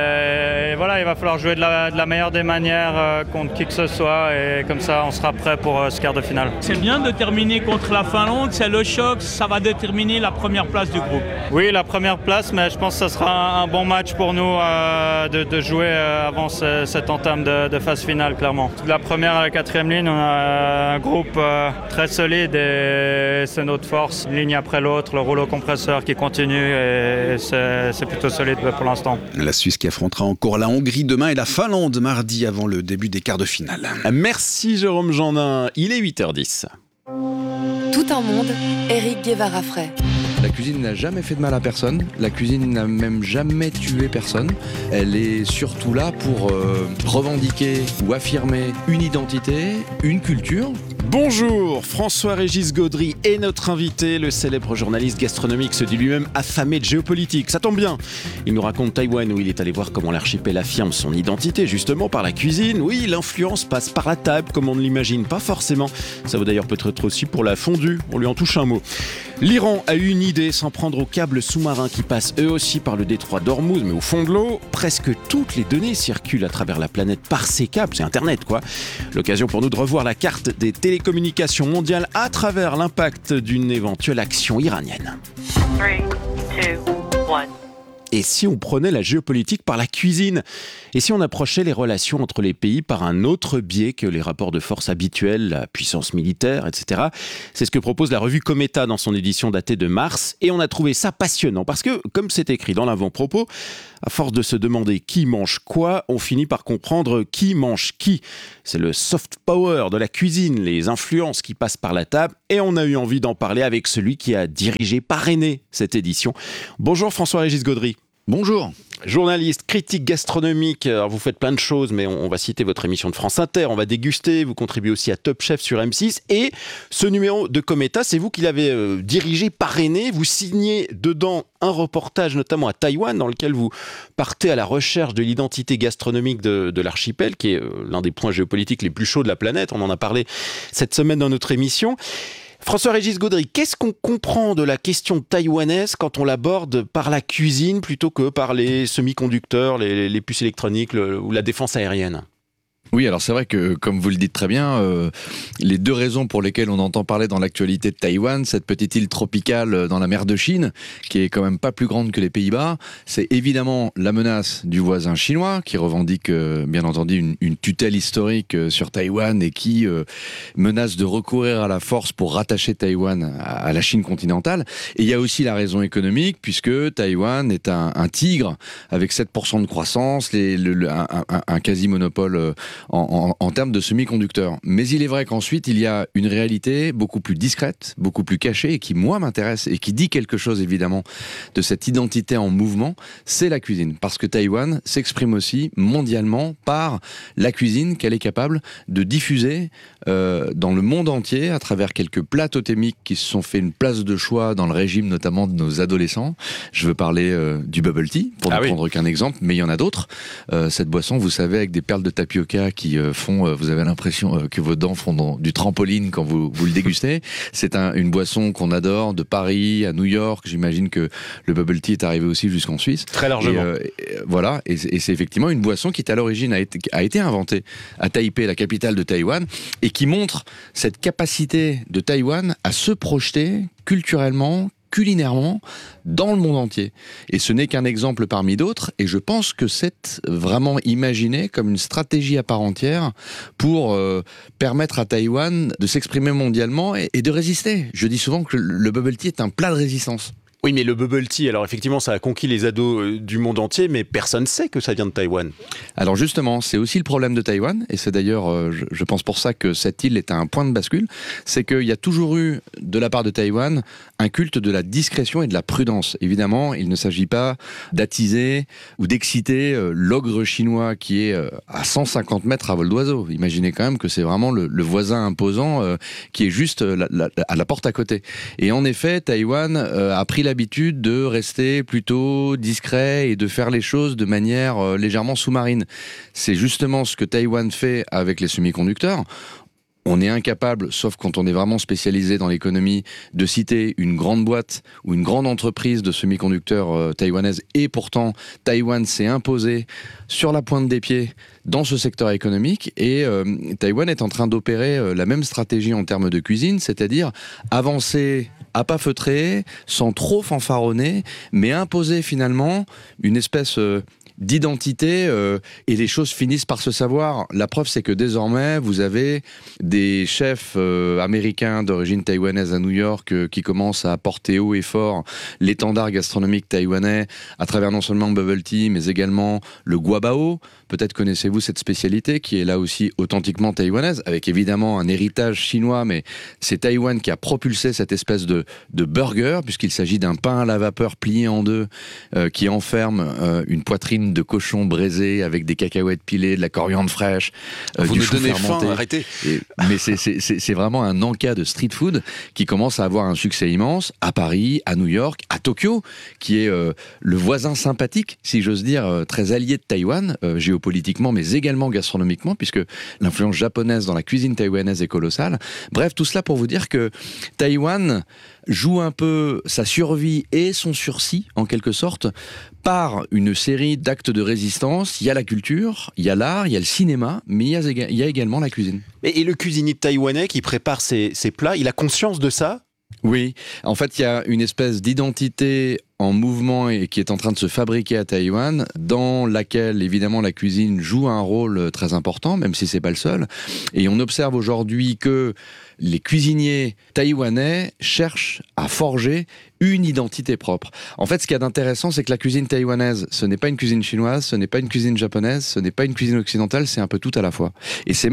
Et voilà, il va falloir jouer de la meilleure des manières contre qui que ce soit. Et comme ça, on sera prêt pour ce quart de finale. C'est bien de terminer contre la Finlande, c'est le choc, ça va déterminer la première place du groupe. Oui, la première place, mais je pense que ce sera un bon match pour nous de jouer avant cette entame de phase finale, clairement. De la première à la quatrième ligne, on a un groupe très solide et c'est notre force. Une ligne après l'autre, le rouleau compresseur qui continue et c'est plutôt solide pour l'instant. La Suisse qui affrontera encore la Hongrie demain et la Finlande mardi avant le début des quarts de finale. Merci Jérôme Gendin, il est 8h10. Tout un monde, Éric Guevara-Fray. La cuisine n'a jamais fait de mal à personne, la cuisine n'a même jamais tué personne. Elle est surtout là pour revendiquer ou affirmer une identité, une culture. Bonjour, François-Régis Gaudry est notre invité. Le célèbre journaliste gastronomique se dit lui-même affamé de géopolitique. Ça tombe bien, il nous raconte Taïwan où il est allé voir comment l'archipel affirme son identité justement par la cuisine. Oui, l'influence passe par la table comme on ne l'imagine pas forcément. Ça vaut d'ailleurs peut-être aussi pour la fondue, on lui en touche un mot. L'Iran a eu une idée, s'en prendre aux câbles sous-marins qui passent eux aussi par le détroit d'Ormuz, mais au fond de l'eau. Presque toutes les données circulent à travers la planète par ces câbles, c'est Internet quoi. L'occasion pour nous de revoir la carte des télécommunications mondiales à travers l'impact d'une éventuelle action iranienne. 3, 2, 1. Et si on prenait la géopolitique par la cuisine ? Et si on approchait les relations entre les pays par un autre biais que les rapports de force habituels, la puissance militaire, etc. C'est ce que propose la revue Cometa dans son édition datée de mars. Et on a trouvé ça passionnant parce que, comme c'est écrit dans l'avant-propos, à force de se demander qui mange quoi, on finit par comprendre qui mange qui. C'est le soft power de la cuisine, les influences qui passent par la table. Et on a eu envie d'en parler avec celui qui a dirigé, parrainé cette édition. Bonjour François-Régis Gaudry. Bonjour. Journaliste, critique gastronomique, alors vous faites plein de choses, mais on va citer votre émission de France Inter, on va déguster, vous contribuez aussi à Top Chef sur M6, et ce numéro de Cometa, c'est vous qui l'avez dirigé, parrainé, vous signez dedans un reportage notamment à Taïwan, dans lequel vous partez à la recherche de l'identité gastronomique de l'archipel, qui est l'un des points géopolitiques les plus chauds de la planète, on en a parlé cette semaine dans notre émission. François-Régis Gaudry, qu'est-ce qu'on comprend de la question taïwanaise quand on l'aborde par la cuisine plutôt que par les semi-conducteurs, les puces électroniques ou la défense aérienne ? Oui, alors c'est vrai que, comme vous le dites très bien, les deux raisons pour lesquelles on entend parler dans l'actualité de Taïwan, cette petite île tropicale dans la mer de Chine, qui est quand même pas plus grande que les Pays-Bas, c'est évidemment la menace du voisin chinois, qui revendique bien entendu une tutelle historique sur Taïwan et qui menace de recourir à la force pour rattacher Taïwan à la Chine continentale. Et il y a aussi la raison économique, puisque Taïwan est un tigre avec 7% de croissance, un quasi-monopole en termes de semi-conducteurs. Mais il est vrai qu'ensuite, il y a une réalité beaucoup plus discrète, beaucoup plus cachée, et qui, moi, m'intéresse, et qui dit quelque chose, évidemment, de cette identité en mouvement, c'est la cuisine. Parce que Taïwan s'exprime aussi mondialement par la cuisine qu'elle est capable de diffuser dans le monde entier, à travers quelques plats totémiques qui se sont fait une place de choix dans le régime, notamment de nos adolescents. Je veux parler du bubble tea, pour ne prendre qu'un exemple, mais il y en a d'autres. Cette boisson, vous savez, avec des perles de tapioca qui font, vous avez l'impression que vos dents font du trampoline quand vous le dégustez. C'est une boisson qu'on adore de Paris à New York. J'imagine que le bubble tea est arrivé aussi jusqu'en Suisse. Très largement. Voilà, et c'est effectivement une boisson qui, à l'origine, a été inventée à Taipei, la capitale de Taïwan, et qui montre cette capacité de Taïwan à se projeter culturellement, culinairement, dans le monde entier. Et ce n'est qu'un exemple parmi d'autres, et je pense que c'est vraiment imaginé comme une stratégie à part entière pour permettre à Taïwan de s'exprimer mondialement et de résister. Je dis souvent que le bubble tea est un plat de résistance. Oui, mais le bubble tea, alors effectivement, ça a conquis les ados du monde entier, mais personne ne sait que ça vient de Taïwan. Alors justement, c'est aussi le problème de Taïwan, et c'est d'ailleurs, je pense pour ça que cette île est à un point de bascule, c'est qu'il y a toujours eu, de la part de Taïwan, un culte de la discrétion et de la prudence. Évidemment, il ne s'agit pas d'attiser ou d'exciter l'ogre chinois qui est à 150 mètres à vol d'oiseau. Imaginez quand même que c'est vraiment le voisin imposant qui est juste à la porte à côté. Et en effet, Taïwan a pris l'habitude de rester plutôt discret et de faire les choses de manière légèrement sous-marine. C'est justement ce que Taïwan fait avec les semi-conducteurs. On est incapable, sauf quand on est vraiment spécialisé dans l'économie, de citer une grande boîte ou une grande entreprise de semi-conducteurs taïwanaise. Et pourtant, Taïwan s'est imposé sur la pointe des pieds dans ce secteur économique. Et Taïwan est en train d'opérer la même stratégie en termes de cuisine, c'est-à-dire avancer à pas feutrer, sans trop fanfaronner, mais imposer finalement une espèce d'identité et les choses finissent par se savoir. La preuve, c'est que désormais, vous avez des chefs américains d'origine taïwanaise à New York qui commencent à porter haut et fort l'étendard gastronomique taïwanais à travers non seulement bubble tea, mais également le guabao. Peut-être connaissez-vous cette spécialité qui est là aussi authentiquement taïwanaise, avec évidemment un héritage chinois, mais c'est Taïwan qui a propulsé cette espèce de burger, puisqu'il s'agit d'un pain à la vapeur plié en deux, qui enferme une poitrine de cochon braisé avec des cacahuètes pilées, de la coriandre fraîche, vous du nous chou donnez fermenté. faim, arrêtez. Mais c'est vraiment un encas de street food qui commence à avoir un succès immense à Paris, à New York, à Tokyo, qui est le voisin sympathique, si j'ose dire, très allié de Taïwan, géopolitiquement, mais également gastronomiquement, puisque l'influence japonaise dans la cuisine taïwanaise est colossale. Bref, tout cela pour vous dire que Taïwan joue un peu sa survie et son sursis, en quelque sorte, par une série d'actes de résistance. Il y a la culture, il y a l'art, il y a le cinéma, mais il y a également la cuisine. Et le cuisinier taïwanais qui prépare ses plats, il a conscience de ça ? Oui, en fait, il y a une espèce d'identité en mouvement et qui est en train de se fabriquer à Taïwan, dans laquelle, évidemment, la cuisine joue un rôle très important, même si c'est pas le seul. Et on observe aujourd'hui que les cuisiniers taïwanais cherchent à forger une identité propre. En fait, ce qu'il y a d'intéressant, c'est que la cuisine taïwanaise, ce n'est pas une cuisine chinoise, ce n'est pas une cuisine japonaise, ce n'est pas une cuisine occidentale, c'est un peu tout à la fois. Et c'est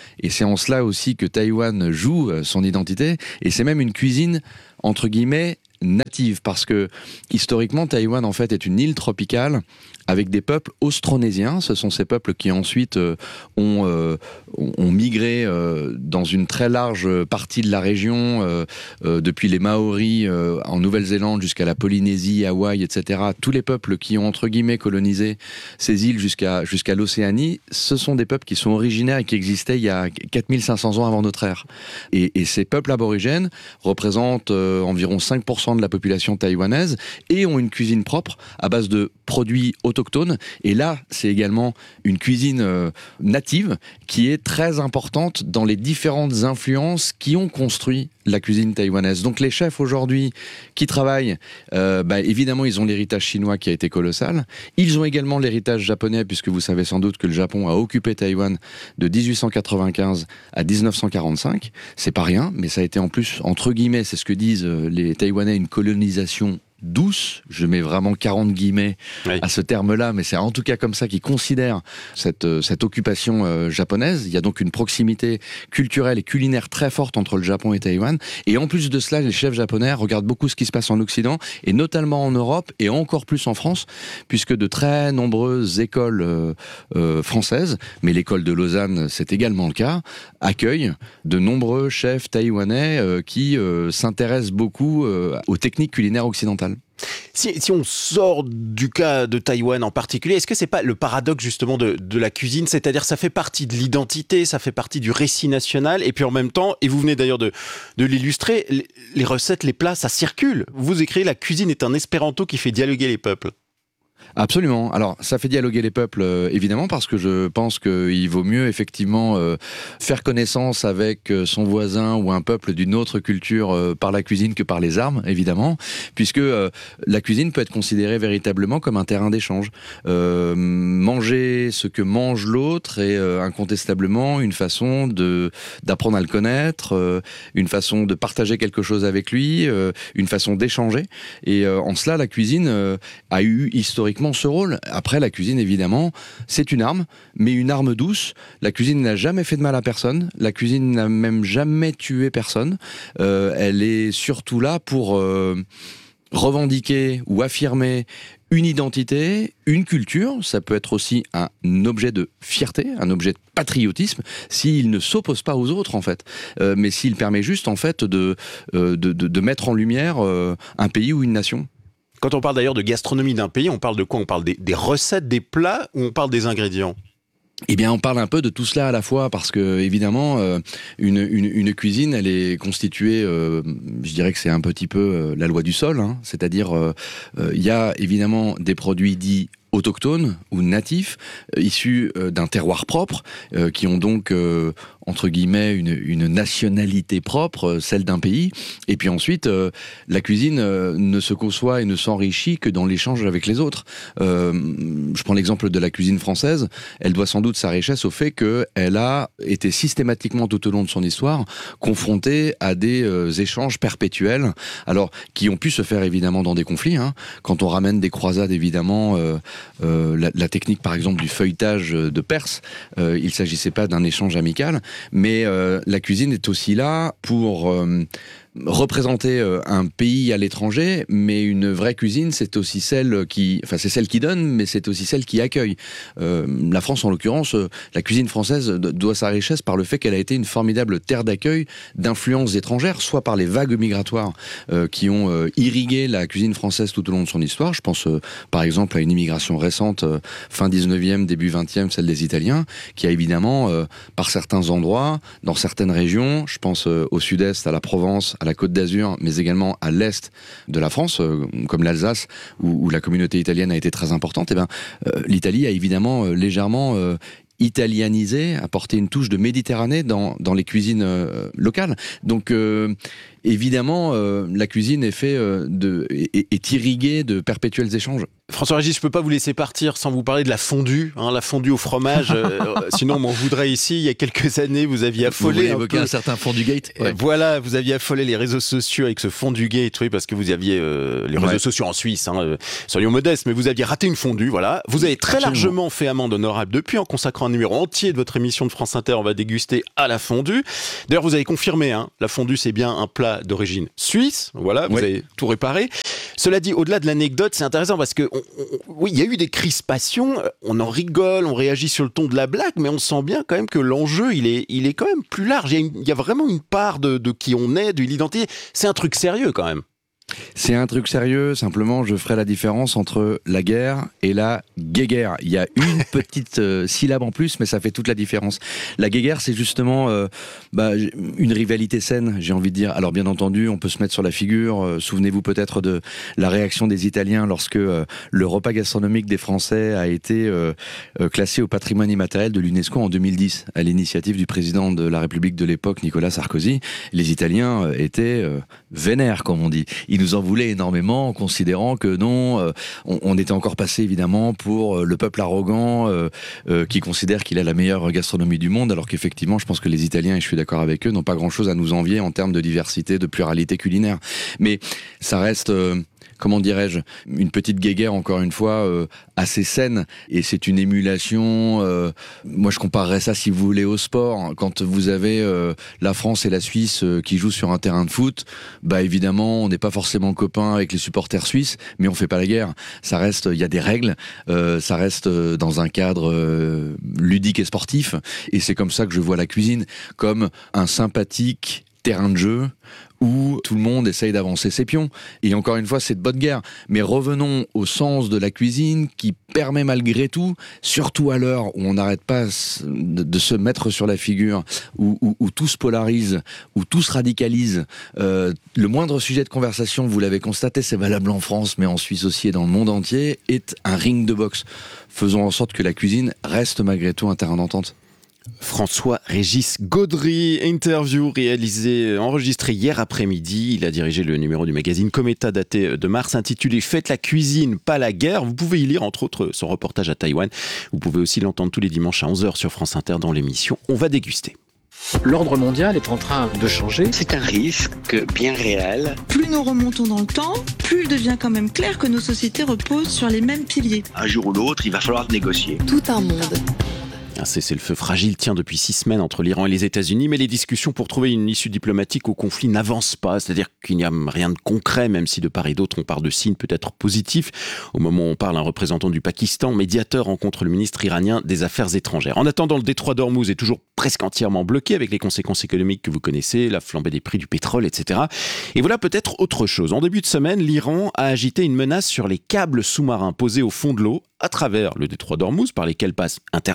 en cela aussi que Taïwan joue son identité, et c'est même une cuisine, entre guillemets, native, parce que historiquement Taïwan en fait est une île tropicale avec des peuples austronésiens. Ce sont ces peuples qui ensuite ont migré dans une très large partie de la région, depuis les Maoris en Nouvelle-Zélande jusqu'à la Polynésie, Hawaï, etc. Tous les peuples qui ont entre guillemets colonisé ces îles jusqu'à l'Océanie, ce sont des peuples qui sont originaires et qui existaient il y a 4500 ans avant notre ère. Et ces peuples aborigènes représentent environ 5% de la population taïwanaise et ont une cuisine propre à base de produits autochtones. Et là, c'est également une cuisine native qui est très importante dans les différentes influences qui ont construit la cuisine taïwanaise. Donc les chefs aujourd'hui qui travaillent, évidemment, ils ont l'héritage chinois qui a été colossal. Ils ont également l'héritage japonais, puisque vous savez sans doute que le Japon a occupé Taïwan de 1895 à 1945. C'est pas rien, mais ça a été en plus, entre guillemets, c'est ce que disent les Taïwanais, une colonisation douce, je mets vraiment 40 guillemets à ce terme-là, mais c'est en tout cas comme ça qu'ils considèrent cette occupation japonaise. Il y a donc une proximité culturelle et culinaire très forte entre le Japon et Taïwan. Et en plus de cela, les chefs japonais regardent beaucoup ce qui se passe en Occident, et notamment en Europe, et encore plus en France, puisque de très nombreuses écoles françaises, mais l'école de Lausanne, c'est également le cas, accueillent de nombreux chefs taïwanais qui s'intéressent beaucoup aux techniques culinaires occidentales. Si on sort du cas de Taïwan en particulier, est-ce que c'est pas le paradoxe justement de la cuisine, c'est-à-dire ça fait partie de l'identité, ça fait partie du récit national, et puis en même temps, et vous venez d'ailleurs de l'illustrer, les recettes, les plats, ça circule. Vous écrivez la cuisine est un espéranto qui fait dialoguer les peuples. Absolument. Alors, ça fait dialoguer les peuples, évidemment, parce que je pense qu'il vaut mieux, effectivement, faire connaissance avec son voisin ou un peuple d'une autre culture par la cuisine que par les armes, évidemment, puisque la cuisine peut être considérée véritablement comme un terrain d'échange. Manger ce que mange l'autre est incontestablement une façon d'apprendre à le connaître, une façon de partager quelque chose avec lui, une façon d'échanger. Et en cela, la cuisine a eu historiquement ce rôle. Après, la cuisine, évidemment, c'est une arme, mais une arme douce. La cuisine n'a jamais fait de mal à personne. La cuisine n'a même jamais tué personne. Elle est surtout là pour revendiquer ou affirmer une identité, une culture. Ça peut être aussi un objet de fierté, un objet de patriotisme, s'il ne s'oppose pas aux autres, en fait. Mais s'il permet juste, en fait, de mettre en lumière un pays ou une nation. Quand on parle d'ailleurs de gastronomie d'un pays, on parle de quoi ? On parle des recettes, des plats, ou on parle des ingrédients ? Eh bien, on parle un peu de tout cela à la fois, parce que, évidemment, une cuisine, elle est constituée, je dirais que c'est un petit peu la loi du sol, hein, c'est-à-dire, il y a évidemment des produits dits autochtones ou natifs, issus d'un terroir propre, qui ont donc entre guillemets une nationalité propre, celle d'un pays. Et puis ensuite, la cuisine ne se conçoit et ne s'enrichit que dans l'échange avec les autres. Je prends l'exemple de la cuisine française. Elle doit sans doute sa richesse au fait qu'elle a été systématiquement tout au long de son histoire confrontée à des échanges perpétuels, alors qui ont pu se faire évidemment dans des conflits. Quand on ramène des croisades, évidemment, la technique par exemple du feuilletage de Perse, il ne s'agissait pas d'un échange amical, mais la cuisine est aussi là pour représenter un pays à l'étranger, mais une vraie cuisine, c'est aussi celle qui donne, mais c'est aussi celle qui accueille. La France, en l'occurrence, la cuisine française doit sa richesse par le fait qu'elle a été une formidable terre d'accueil d'influences étrangères, soit par les vagues migratoires qui ont irrigué la cuisine française tout au long de son histoire. Je pense par exemple à une immigration récente, fin 19e, début 20e, celle des Italiens, qui a évidemment, par certains endroits, dans certaines régions, je pense au sud-est, à la Provence, à la Côte d'Azur, mais également à l'est de la France, comme l'Alsace, où la communauté italienne a été très importante, l'Italie a évidemment légèrement italianisé, apporté une touche de Méditerranée dans les cuisines locales. Donc évidemment, la cuisine est irriguée de perpétuels échanges. François-Régis, je ne peux pas vous laisser partir sans vous parler de la fondue au fromage. Sinon, on m'en voudrait ici. Il y a quelques années, vous aviez affolé. Vous voulez évoquer un certain Fondugate. Ouais. Voilà, vous aviez affolé les réseaux sociaux avec ce Fondugate, oui, parce que vous aviez les réseaux sociaux en Suisse, soyons modestes, mais vous aviez raté une fondue, voilà. Vous avez très largement fait amende honorable depuis, en consacrant un numéro entier de votre émission de France Inter. On va déguster à la fondue. D'ailleurs, vous avez confirmé, la fondue, c'est bien un plat d'origine suisse. Voilà, vous avez tout réparé. Cela dit, au-delà de l'anecdote, c'est intéressant parce que oui, il y a eu des crispations, on en rigole, on réagit sur le ton de la blague, mais on sent bien quand même que l'enjeu, il est quand même plus large. Il y a vraiment une part de qui on est, de l'identité. C'est un truc sérieux quand même. C'est un truc sérieux, simplement je ferai la différence entre la guerre et la guéguerre. Il y a une petite syllabe en plus, mais ça fait toute la différence. La guéguerre, c'est justement une rivalité saine, j'ai envie de dire. Alors bien entendu, on peut se mettre sur la figure. Souvenez-vous peut-être de la réaction des Italiens lorsque le repas gastronomique des Français a été classé au patrimoine immatériel de l'UNESCO en 2010, à l'initiative du président de la République de l'époque, Nicolas Sarkozy. Les Italiens étaient vénères, comme on dit. Ils nous en voulaient énormément, en considérant que non, on était encore passé évidemment pour le peuple arrogant qui considère qu'il a la meilleure gastronomie du monde, alors qu'effectivement, je pense que les Italiens, et je suis d'accord avec eux, n'ont pas grand-chose à nous envier en termes de diversité, de pluralité culinaire. Mais ça reste... comment dirais-je, une petite guéguerre, encore une fois, assez saine. Et c'est une émulation. Moi, je comparerais ça, si vous voulez, au sport. Quand vous avez la France et la Suisse qui jouent sur un terrain de foot, évidemment, on n'est pas forcément copains avec les supporters suisses, mais on fait pas la guerre. Ça reste, il y a des règles, ça reste dans un cadre ludique et sportif. Et c'est comme ça que je vois la cuisine, comme un sympathique terrain de jeu où tout le monde essaye d'avancer ses pions. Et encore une fois, c'est de bonne guerre. Mais revenons au sens de la cuisine qui permet malgré tout, surtout à l'heure où on n'arrête pas de se mettre sur la figure, où tout se polarise, où tout se radicalise. Le moindre sujet de conversation, vous l'avez constaté, c'est valable en France, mais en Suisse aussi et dans le monde entier, est un ring de boxe. Faisons en sorte que la cuisine reste malgré tout un terrain d'entente. François-Régis Gaudry, interview enregistrée hier après-midi. Il a dirigé le numéro du magazine Cometa daté de mars intitulé « Faites la cuisine, pas la guerre ». Vous pouvez y lire entre autres son reportage à Taïwan. Vous pouvez aussi l'entendre tous les dimanches à 11h sur France Inter dans l'émission « On va déguster ». L'ordre mondial est en train de changer. C'est un risque bien réel. Plus nous remontons dans le temps, plus il devient quand même clair que nos sociétés reposent sur les mêmes piliers. Un jour ou l'autre, il va falloir négocier. Tout un monde. Un cessez-le-feu fragile tient depuis 6 semaines entre l'Iran et les États-Unis, mais les discussions pour trouver une issue diplomatique au conflit n'avancent pas. C'est-à-dire qu'il n'y a rien de concret, même si de part et d'autre on parle de signes peut-être positifs. Au moment où on parle, un représentant du Pakistan, médiateur, rencontre le ministre iranien des Affaires étrangères. En attendant, le détroit d'Ormuz est toujours presque entièrement bloqué, avec les conséquences économiques que vous connaissez, la flambée des prix du pétrole, etc. Et voilà peut-être autre chose. En début de semaine, l'Iran a agité une menace sur les câbles sous-marins posés au fond de l'eau à travers le détroit d'Ormuz, par lesquels passe Internet.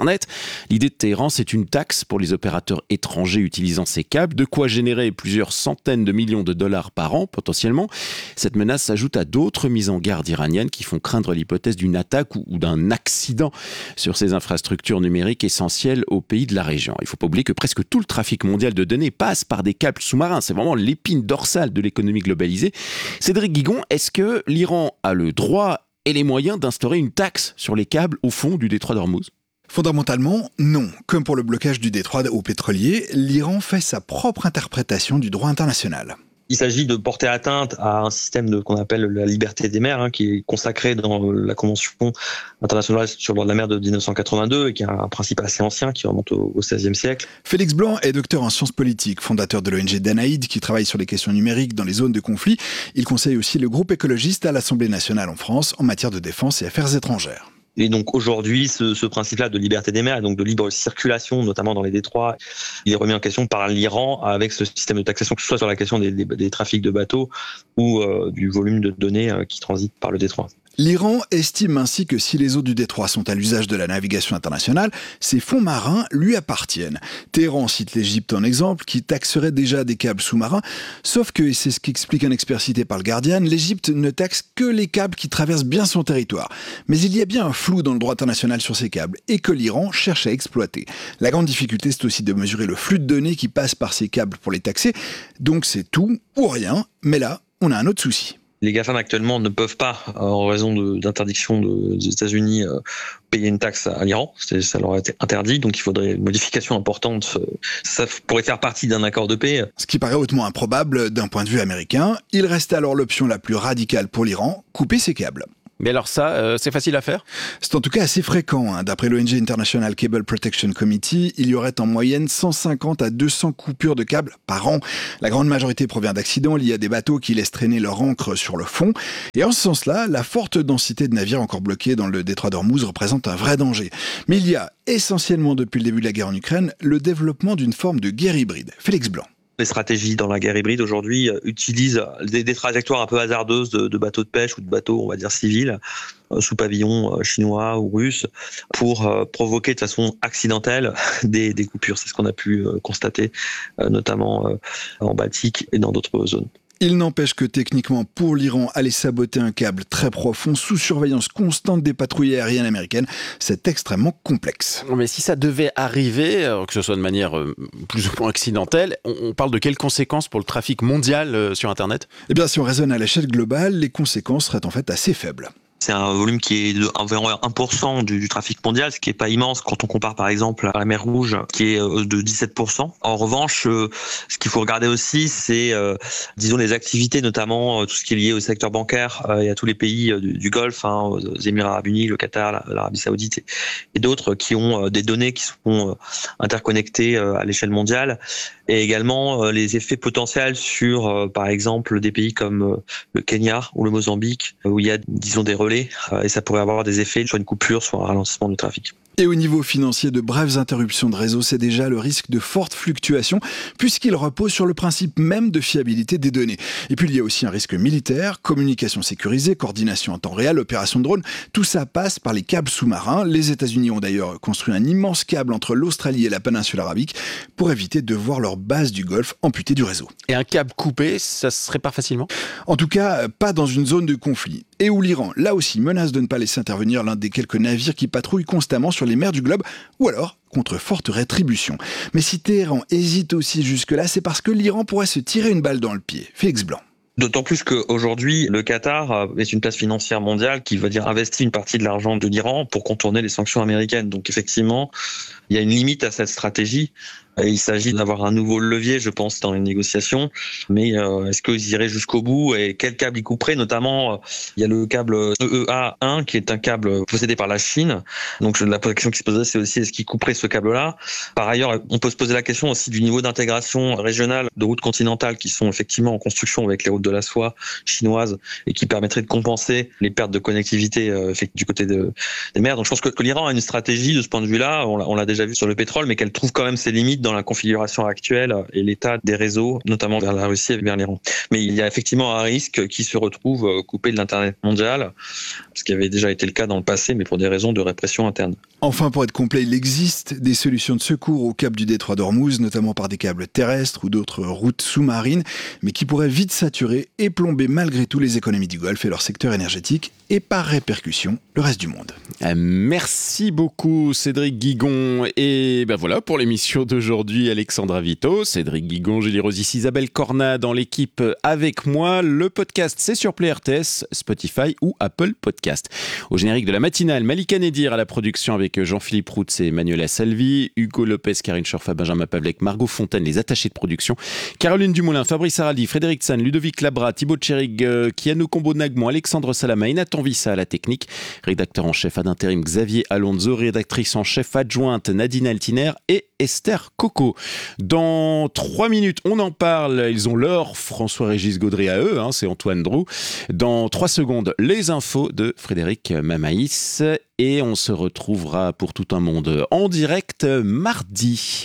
L'idée de Téhéran, c'est une taxe pour les opérateurs étrangers utilisant ces câbles, de quoi générer plusieurs centaines de millions de dollars par an potentiellement. Cette menace s'ajoute à d'autres mises en garde iraniennes qui font craindre l'hypothèse d'une attaque ou d'un accident sur ces infrastructures numériques essentielles aux pays de la région. Il ne faut pas oublier que presque tout le trafic mondial de données passe par des câbles sous-marins. C'est vraiment l'épine dorsale de l'économie globalisée. Cédric Guigon, est-ce que l'Iran a le droit et les moyens d'instaurer une taxe sur les câbles au fond du détroit d'Ormuz ? Fondamentalement, non. Comme pour le blocage du détroit aux pétroliers, l'Iran fait sa propre interprétation du droit international. Il s'agit de porter atteinte à un système qu'on appelle la liberté des mers, qui est consacré dans la Convention internationale sur le droit de la mer de 1982 et qui est un principe assez ancien qui remonte au XVIe siècle. Félix Blanc est docteur en sciences politiques, fondateur de l'ONG Danaïd qui travaille sur les questions numériques dans les zones de conflit. Il conseille aussi le groupe écologiste à l'Assemblée nationale en France en matière de défense et affaires étrangères. Et donc aujourd'hui, ce principe-là de liberté des mers et donc de libre circulation, notamment dans les détroits, il est remis en question par l'Iran avec ce système de taxation, que ce soit sur la question des trafics de bateaux ou du volume de données qui transitent par le détroit. L'Iran estime ainsi que si les eaux du détroit sont à l'usage de la navigation internationale, ces fonds marins lui appartiennent. Téhéran cite l'Égypte en exemple, qui taxerait déjà des câbles sous-marins, sauf que, et c'est ce qu'explique un expert cité par le Guardian, l'Égypte ne taxe que les câbles qui traversent bien son territoire. Mais il y a bien un flou dans le droit international sur ces câbles, et que l'Iran cherche à exploiter. La grande difficulté, c'est aussi de mesurer le flux de données qui passe par ces câbles pour les taxer, donc c'est tout ou rien, mais là, on a un autre souci. Les GAFAM actuellement ne peuvent pas, en raison d'interdiction des États-Unis, payer une taxe à l'Iran. Ça leur a été interdit, donc il faudrait une modification importante. Ça pourrait faire partie d'un accord de paix. Ce qui paraît hautement improbable d'un point de vue américain. Il reste alors l'option la plus radicale pour l'Iran, couper ses câbles. Mais alors ça, c'est facile à faire ? C'est en tout cas assez fréquent. D'après l'ONG International Cable Protection Committee, il y aurait en moyenne 150 à 200 coupures de câbles par an. La grande majorité provient d'accidents liés à des bateaux qui laissent traîner leur ancre sur le fond. Et en ce sens-là, la forte densité de navires encore bloqués dans le détroit d'Ormuz représente un vrai danger. Mais il y a essentiellement depuis le début de la guerre en Ukraine, le développement d'une forme de guerre hybride. Félix Blanc. Les stratégies dans la guerre hybride aujourd'hui utilisent des trajectoires un peu hasardeuses de bateaux de pêche ou de bateaux, on va dire, civils, sous pavillon chinois ou russe, pour provoquer de façon accidentelle des coupures. C'est ce qu'on a pu constater, notamment en Baltique et dans d'autres zones. Il n'empêche que techniquement, pour l'Iran, aller saboter un câble très profond sous surveillance constante des patrouilles aériennes américaines, c'est extrêmement complexe. Mais si ça devait arriver, que ce soit de manière plus ou moins accidentelle, on parle de quelles conséquences pour le trafic mondial sur Internet ? Eh bien, si on raisonne à l'échelle globale, les conséquences seraient en fait assez faibles. C'est un volume qui est environ 1% du trafic mondial, ce qui est pas immense quand on compare par exemple à la mer Rouge, qui est de 17%. En revanche, ce qu'il faut regarder aussi, c'est, disons, les activités, notamment tout ce qui est lié au secteur bancaire et à tous les pays du Golfe, aux Émirats Arabes Unis, le Qatar, l'Arabie Saoudite et d'autres qui ont des données qui sont interconnectées à l'échelle mondiale, et également les effets potentiels sur, par exemple, des pays comme le Kenya ou le Mozambique, où il y a, disons, des relais, et ça pourrait avoir des effets, soit une coupure, soit un ralentissement du trafic. Et au niveau financier, de brèves interruptions de réseau, c'est déjà le risque de fortes fluctuations, puisqu'il repose sur le principe même de fiabilité des données. Et puis il y a aussi un risque militaire, communication sécurisée, coordination en temps réel, opération de drone, tout ça passe par les câbles sous-marins. Les États-Unis ont d'ailleurs construit un immense câble entre l'Australie et la péninsule arabique pour éviter de voir leur base du Golfe amputée du réseau. Et un câble coupé, ça se répare facilement ? En tout cas, pas dans une zone de conflit. Et où l'Iran, là aussi, menace de ne pas laisser intervenir l'un des quelques navires qui patrouillent constamment sur les mers du globe, ou alors contre forte rétribution. Mais si Téhéran hésite aussi jusque-là, c'est parce que l'Iran pourrait se tirer une balle dans le pied. Félix Blanc. D'autant plus qu'aujourd'hui, le Qatar est une place financière mondiale qui, investit une partie de l'argent de l'Iran pour contourner les sanctions américaines. Donc effectivement, il y a une limite à cette stratégie. Et il s'agit d'avoir un nouveau levier, je pense, dans les négociations. Mais est-ce qu'ils iraient jusqu'au bout et quel câble ils couperaient ? Notamment, il y a le câble EEA1 qui est un câble possédé par la Chine. Donc la question qui se poserait, c'est aussi est-ce qu'ils couperaient ce câble-là ? Par ailleurs, on peut se poser la question aussi du niveau d'intégration régionale de routes continentales qui sont effectivement en construction avec les routes de la soie chinoises et qui permettraient de compenser les pertes de connectivité du côté des mers. Donc je pense que l'Iran a une stratégie de ce point de vue-là. On l'a déjà vu sur le pétrole, mais qu'elle trouve quand même ses limites limite dans la configuration actuelle et l'état des réseaux, notamment vers la Russie et vers l'Iran. Mais il y a effectivement un risque qui se retrouve coupé de l'Internet mondial, ce qui avait déjà été le cas dans le passé, mais pour des raisons de répression interne. Enfin, pour être complet, il existe des solutions de secours au cap du détroit d'Ormuz, notamment par des câbles terrestres ou d'autres routes sous-marines, mais qui pourraient vite saturer et plomber malgré tout les économies du Golfe et leur secteur énergétique, et par répercussion, le reste du monde. Merci beaucoup Cédric Guigon. Et ben voilà pour l'émission d'aujourd'hui, Alexandra Vito, Cédric Guigon, Julie Rosys, Isabelle Corna dans l'équipe avec moi. Le podcast, c'est sur Play RTS, Spotify ou Apple Podcast. Au générique de la matinale, Malika Nedir à la production avec Jean-Philippe Routz et Manuela Salvi, Hugo Lopez, Karine Schorfa, Benjamin Pavlek, Margot Fontaine, les attachés de production, Caroline Dumoulin, Fabrice Araldi, Frédéric San, Ludovic Labra, Thibaut Tcherig, Kiano Combo-Nagmon, Alexandre Salama et Nathan Vissa à la technique, rédacteur en chef ad intérim Xavier Alonso, rédactrice en chef adjointe Nadine Altiner et Esther Coco. Dans 3 minutes, on en parle, ils ont l'heure, François-Régis Gaudry à eux, c'est Antoine Drou. Dans 3 secondes, les infos de Frédéric Mamaïs et on se retrouvera pour tout un monde en direct mardi.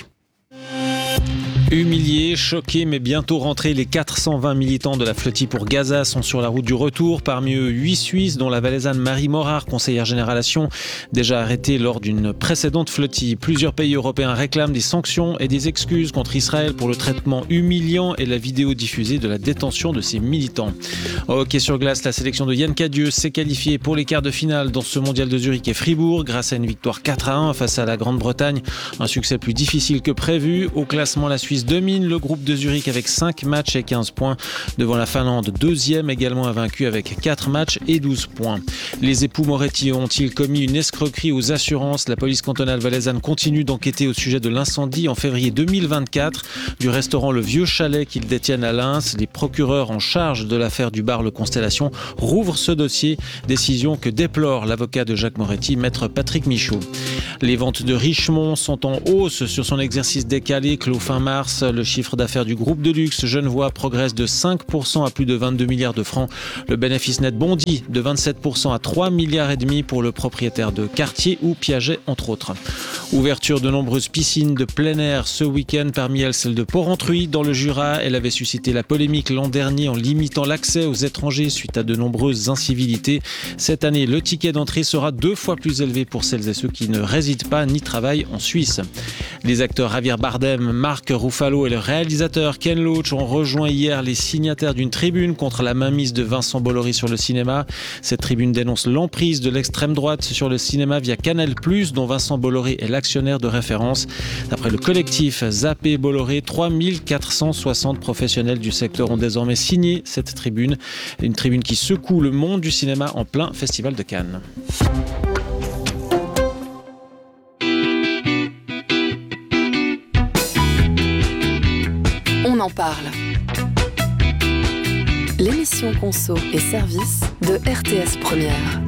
Humiliés, choqués, mais bientôt rentrés, les 420 militants de la flotille pour Gaza sont sur la route du retour. Parmi eux, 8 Suisses, dont la valaisanne Marie Morard, conseillère générale à Sion, déjà arrêtée lors d'une précédente flottille. Plusieurs pays européens réclament des sanctions et des excuses contre Israël pour le traitement humiliant et la vidéo diffusée de la détention de ces militants. Au hockey sur glace, la sélection de Yann Cadieux s'est qualifiée pour les quarts de finale dans ce mondial de Zurich et Fribourg grâce à une victoire 4-1 face à la Grande-Bretagne. Un succès plus difficile que prévu. Au classement, la Suisse domine le groupe de Zurich avec 5 matchs et 15 points devant la Finlande, deuxième également invaincue avec 4 matchs et 12 points. Les époux Moretti ont-ils commis une escroquerie aux assurances ? La police cantonale valaisanne continue d'enquêter au sujet de l'incendie en février 2024 du restaurant Le Vieux Chalet qu'ils détiennent à Lens. Les procureurs en charge de l'affaire du bar Le Constellation rouvrent ce dossier, décision que déplore l'avocat de Jacques Moretti, maître Patrick Michaud. Les ventes de Richemont sont en hausse sur son exercice décalé clos fin mars. Le chiffre d'affaires du groupe de luxe genevois progresse de 5% à plus de 22 milliards de francs. Le bénéfice net bondit de 27% à 3,5 milliards pour le propriétaire de Cartier ou Piaget, entre autres. Ouverture de nombreuses piscines de plein air ce week-end, parmi elles celle de Porrentruy dans le Jura. Elle avait suscité la polémique l'an dernier en limitant l'accès aux étrangers suite à de nombreuses incivilités. Cette année, le ticket d'entrée sera 2 fois plus élevé pour celles et ceux qui ne résident pas ni travaillent en Suisse. Les acteurs Javier Bardem, Marc Ruffalo et le réalisateur Ken Loach ont rejoint hier les signataires d'une tribune contre la mainmise de Vincent Bolloré sur le cinéma. Cette tribune dénonce l'emprise de l'extrême droite sur le cinéma via Canal+, dont Vincent Bolloré est l'actionnaire de référence. D'après le collectif Zappé Bolloré, 3460 professionnels du secteur ont désormais signé cette tribune. Une tribune qui secoue le monde du cinéma en plein Festival de Cannes. On en parle. L'émission Conso et Service de RTS Première.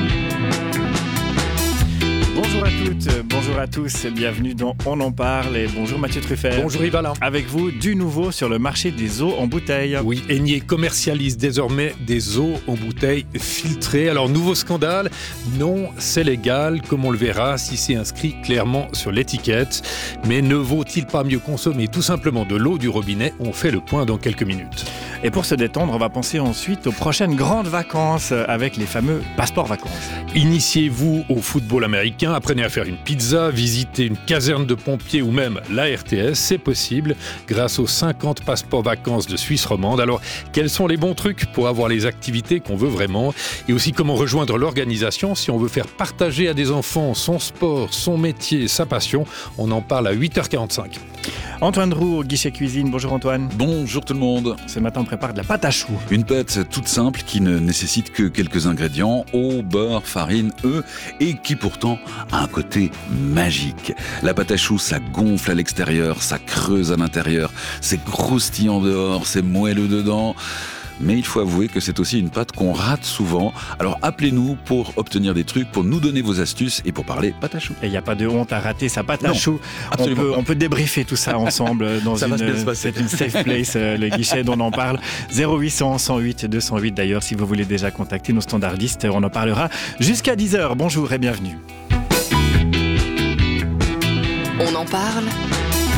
Bonjour à toutes, bonjour à tous, bienvenue dans On en parle et bonjour Mathieu Truffert. Bonjour Yves-Alain. Avec vous, du nouveau sur le marché des eaux en bouteille. Oui, Enier commercialise désormais des eaux en bouteille filtrées. Alors, nouveau scandale, non, c'est légal, comme on le verra si c'est inscrit clairement sur l'étiquette. Mais ne vaut-il pas mieux consommer tout simplement de l'eau du robinet ? On fait le point dans quelques minutes. Et pour se détendre, on va penser ensuite aux prochaines grandes vacances avec les fameux passeports vacances. Initiez-vous au football américain, apprenez à faire une pizza, visitez une caserne de pompiers ou même la RTS, c'est possible grâce aux 50 passeports vacances de Suisse romande. Alors, quels sont les bons trucs pour avoir les activités qu'on veut vraiment ? Et aussi comment rejoindre l'organisation si on veut faire partager à des enfants son sport, son métier, sa passion ? On en parle à 8h45. Antoine Drou au guichet cuisine. Bonjour Antoine. Bonjour tout le monde. Ce matin, on prépare de la pâte à choux. Une pâte toute simple qui ne nécessite que quelques ingrédients, eau, beurre, farine, œufs, et qui pourtant a un côté magique. La pâte à choux, ça gonfle à l'extérieur, ça creuse à l'intérieur, c'est croustillant dehors, c'est moelleux dedans. Mais il faut avouer que c'est aussi une pâte qu'on rate souvent. Alors appelez-nous pour obtenir des trucs, pour nous donner vos astuces et pour parler pâte à choux. Et il n'y a pas de honte à rater sa pâte à choux. On peut débriefer tout ça ensemble dans une safe place, le guichet dont on en parle. 0800 108 208 d'ailleurs, si vous voulez déjà contacter nos standardistes, on en parlera jusqu'à 10h. Bonjour et bienvenue. On en parle.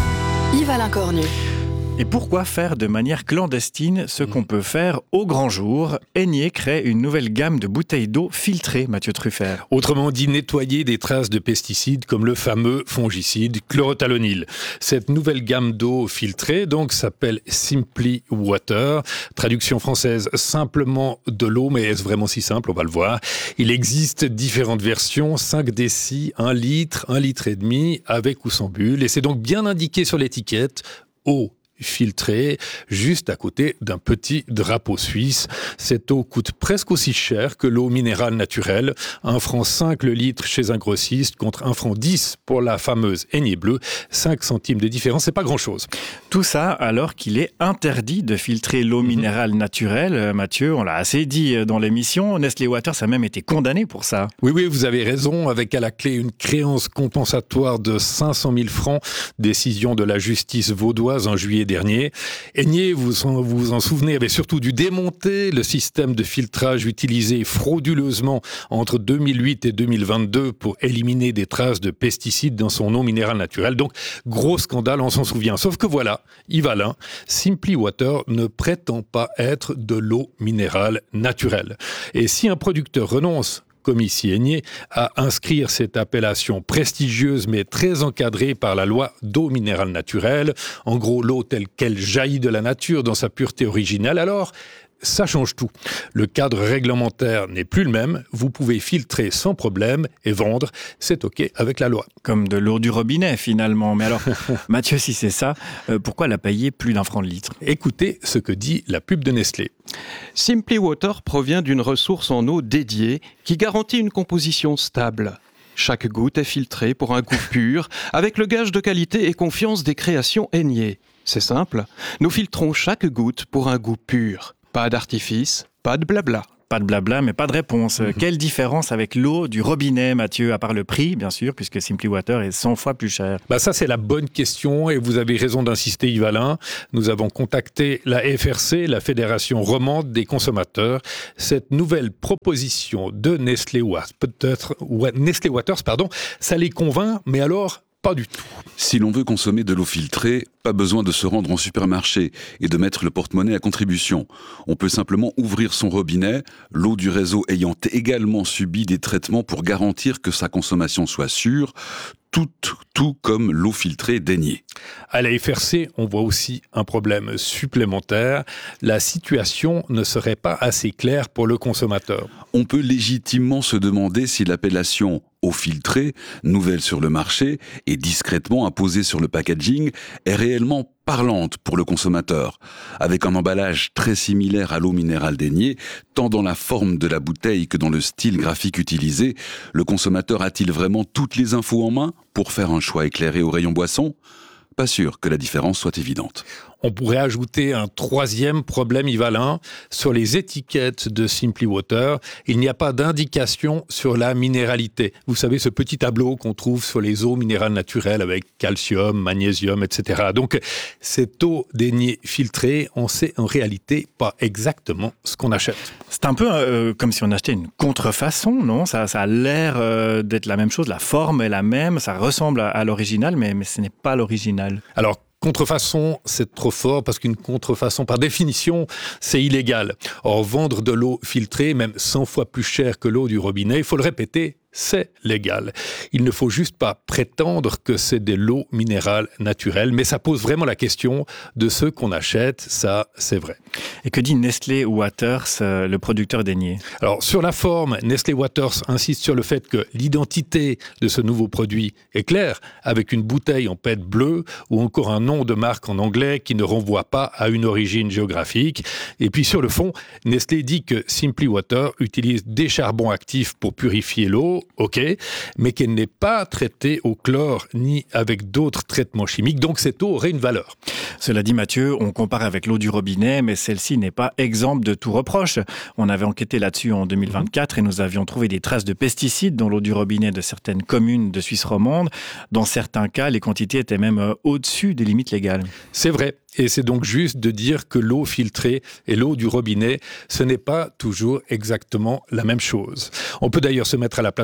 Yves-Alain Cornu. Et pourquoi faire de manière clandestine ce qu'on peut faire au grand jour ? Aigné crée une nouvelle gamme de bouteilles d'eau filtrées, Mathieu Truffert. Autrement dit, nettoyer des traces de pesticides comme le fameux fongicide chlorothalonil. Cette nouvelle gamme d'eau filtrée donc s'appelle Simply Water. Traduction française, simplement de l'eau, mais est-ce vraiment si simple ? On va le voir. Il existe différentes versions, 5 décis, 1 litre, 1 litre et demi, avec ou sans bulle. Et c'est donc bien indiqué sur l'étiquette, eau filtrée, juste à côté d'un petit drapeau suisse. Cette eau coûte presque aussi cher que l'eau minérale naturelle. 1,5 franc le litre chez un grossiste contre 1,10 franc pour la fameuse Aigné Bleu. 5 centimes de différence, c'est pas grand-chose. Tout ça alors qu'il est interdit de filtrer l'eau minérale naturelle. Mathieu, on l'a assez dit dans l'émission. Nestlé Waters a même été condamné pour ça. Oui, vous avez raison, avec à la clé une créance compensatoire de 500 000 francs, décision de la justice vaudoise en juillet dernier. Aigné, vous en souvenez, avait surtout dû démonter le système de filtrage utilisé frauduleusement entre 2008 et 2022 pour éliminer des traces de pesticides dans son eau minérale naturelle. Donc, gros scandale, on s'en souvient. Sauf que voilà, Yves-Alain, Simply Water ne prétend pas être de l'eau minérale naturelle. Et si un producteur renonce, comme ici Aigné, à inscrire cette appellation prestigieuse mais très encadrée par la loi d'eau minérale naturelle, en gros l'eau telle qu'elle jaillit de la nature dans sa pureté originale, alors ça change tout. Le cadre réglementaire n'est plus le même, vous pouvez filtrer sans problème et vendre, c'est OK avec la loi. Comme de l'eau du robinet finalement. Mais alors, Mathieu, si c'est ça, pourquoi la payer plus d'1 franc le litre ? Écoutez ce que dit la pub de Nestlé. Simply Water provient d'une ressource en eau dédiée qui garantit une composition stable. Chaque goutte est filtrée pour un goût pur, avec le gage de qualité et confiance des créations Aigné. C'est simple, nous filtrons chaque goutte pour un goût pur. Pas d'artifice, pas de blabla. Pas de blabla, mais pas de réponse. Quelle différence avec l'eau du robinet, Mathieu, à part le prix, bien sûr, puisque Simply Water est 100 fois plus cher ? Ça, c'est la bonne question et vous avez raison d'insister, Yves-Alain. Nous avons contacté la FRC, la Fédération romande des consommateurs. Cette nouvelle proposition de Nestlé Waters, ça les convainc, mais alors pas du tout. Si l'on veut consommer de l'eau filtrée, pas besoin de se rendre en supermarché et de mettre le porte-monnaie à contribution. On peut simplement ouvrir son robinet, l'eau du réseau ayant également subi des traitements pour garantir que sa consommation soit sûre, tout comme l'eau filtrée d'Aigné. À la FRC, on voit aussi un problème supplémentaire. La situation ne serait pas assez claire pour le consommateur. On peut légitimement se demander si l'appellation eau filtrée, nouvelle sur le marché et discrètement apposée sur le packaging, est réellement parlante pour le consommateur. Avec un emballage très similaire à l'eau minérale d'Aigné, tant dans la forme de la bouteille que dans le style graphique utilisé, le consommateur a-t-il vraiment toutes les infos en main pour faire un choix éclairé au rayon boisson ? Pas sûr que la différence soit évidente. On pourrait ajouter un troisième problème, Yves-Alain. Sur les étiquettes de Simply Water, il n'y a pas d'indication sur la minéralité. Vous savez, ce petit tableau qu'on trouve sur les eaux minérales naturelles avec calcium, magnésium, etc. Donc, cette eau d'Aigné filtrée, on sait en réalité pas exactement ce qu'on achète. C'est un peu comme si on achetait une contrefaçon, non ? Ça a l'air d'être la même chose, la forme est la même, ça ressemble à l'original, mais ce n'est pas l'original. Alors, contrefaçon, c'est trop fort parce qu'une contrefaçon, par définition, c'est illégal. Or, vendre de l'eau filtrée, même 100 fois plus cher que l'eau du robinet, il faut le répéter, c'est légal. Il ne faut juste pas prétendre que c'est de l'eau minérale naturelle, mais ça pose vraiment la question de ce qu'on achète, ça, c'est vrai. Et que dit Nestlé Waters, le producteur d'Aigné ? Alors, sur la forme, Nestlé Waters insiste sur le fait que l'identité de ce nouveau produit est claire, avec une bouteille en PET bleue ou encore un nom de marque en anglais qui ne renvoie pas à une origine géographique. Et puis, sur le fond, Nestlé dit que Simply Water utilise des charbons actifs pour purifier l'eau, ok, mais qu'elle n'est pas traitée au chlore ni avec d'autres traitements chimiques, donc cette eau aurait une valeur. Cela dit, Mathieu, on compare avec l'eau du robinet, mais celle-ci n'est pas exempte de tout reproche. On avait enquêté là-dessus en 2024 et nous avions trouvé des traces de pesticides dans l'eau du robinet de certaines communes de Suisse romande. Dans certains cas, les quantités étaient même au-dessus des limites légales. C'est vrai. Et c'est donc juste de dire que l'eau filtrée et l'eau du robinet, ce n'est pas toujours exactement la même chose. On peut d'ailleurs se mettre à la place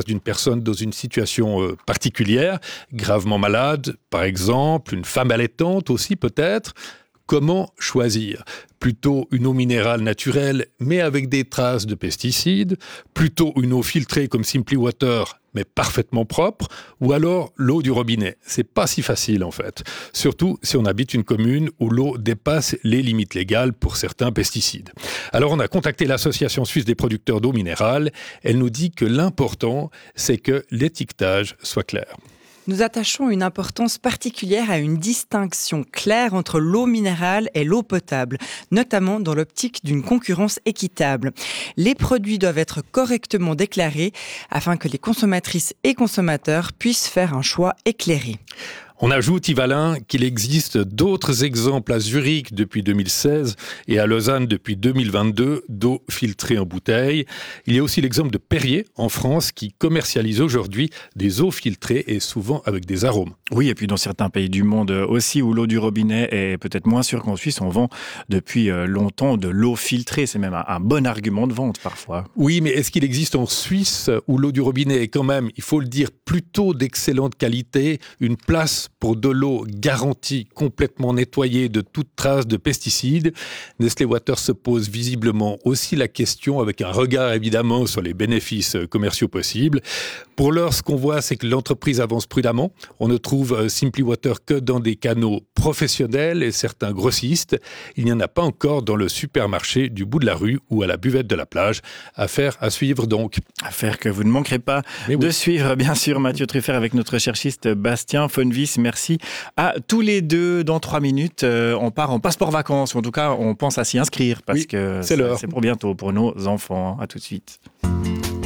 d'une personne dans une situation particulière, gravement malade, par exemple, une femme allaitante aussi peut-être. Comment choisir ? Plutôt une eau minérale naturelle, mais avec des traces de pesticides, plutôt une eau filtrée comme Simply Water, mais parfaitement propre, ou alors l'eau du robinet. C'est pas si facile en fait, surtout si on habite une commune où l'eau dépasse les limites légales pour certains pesticides. Alors on a contacté l'Association suisse des producteurs d'eau minérale. Elle nous dit que l'important, c'est que l'étiquetage soit clair. Nous attachons une importance particulière à une distinction claire entre l'eau minérale et l'eau potable, notamment dans l'optique d'une concurrence équitable. Les produits doivent être correctement déclarés afin que les consommatrices et consommateurs puissent faire un choix éclairé. On ajoute, Yvalin, qu'il existe d'autres exemples à Zurich depuis 2016 et à Lausanne depuis 2022 d'eau filtrée en bouteille. Il y a aussi l'exemple de Perrier en France qui commercialise aujourd'hui des eaux filtrées et souvent avec des arômes. Oui, et puis dans certains pays du monde aussi où l'eau du robinet est peut-être moins sûre qu'en Suisse, on vend depuis longtemps de l'eau filtrée. C'est même un bon argument de vente parfois. Oui, mais est-ce qu'il existe en Suisse où l'eau du robinet est quand même, il faut le dire, plutôt d'excellente qualité, une place pour de l'eau garantie, complètement nettoyée de toute trace de pesticides? Nestlé Waters se pose visiblement aussi la question avec un regard évidemment sur les bénéfices commerciaux possibles. Pour l'heure, ce qu'on voit, c'est que l'entreprise avance prudemment. On ne trouve Simply Water que dans des canaux professionnels et certains grossistes. Il n'y en a pas encore dans le supermarché du bout de la rue ou à la buvette de la plage. Affaire à suivre donc. Affaire que vous ne manquerez pas de suivre, bien sûr, Mathieu Truffert avec notre cherchiste Bastien Fonvis. Merci à tous les deux. Dans 3 minutes, on part en passeport vacances. En tout cas, on pense à s'y inscrire parce que c'est pour bientôt pour nos enfants. À tout de suite.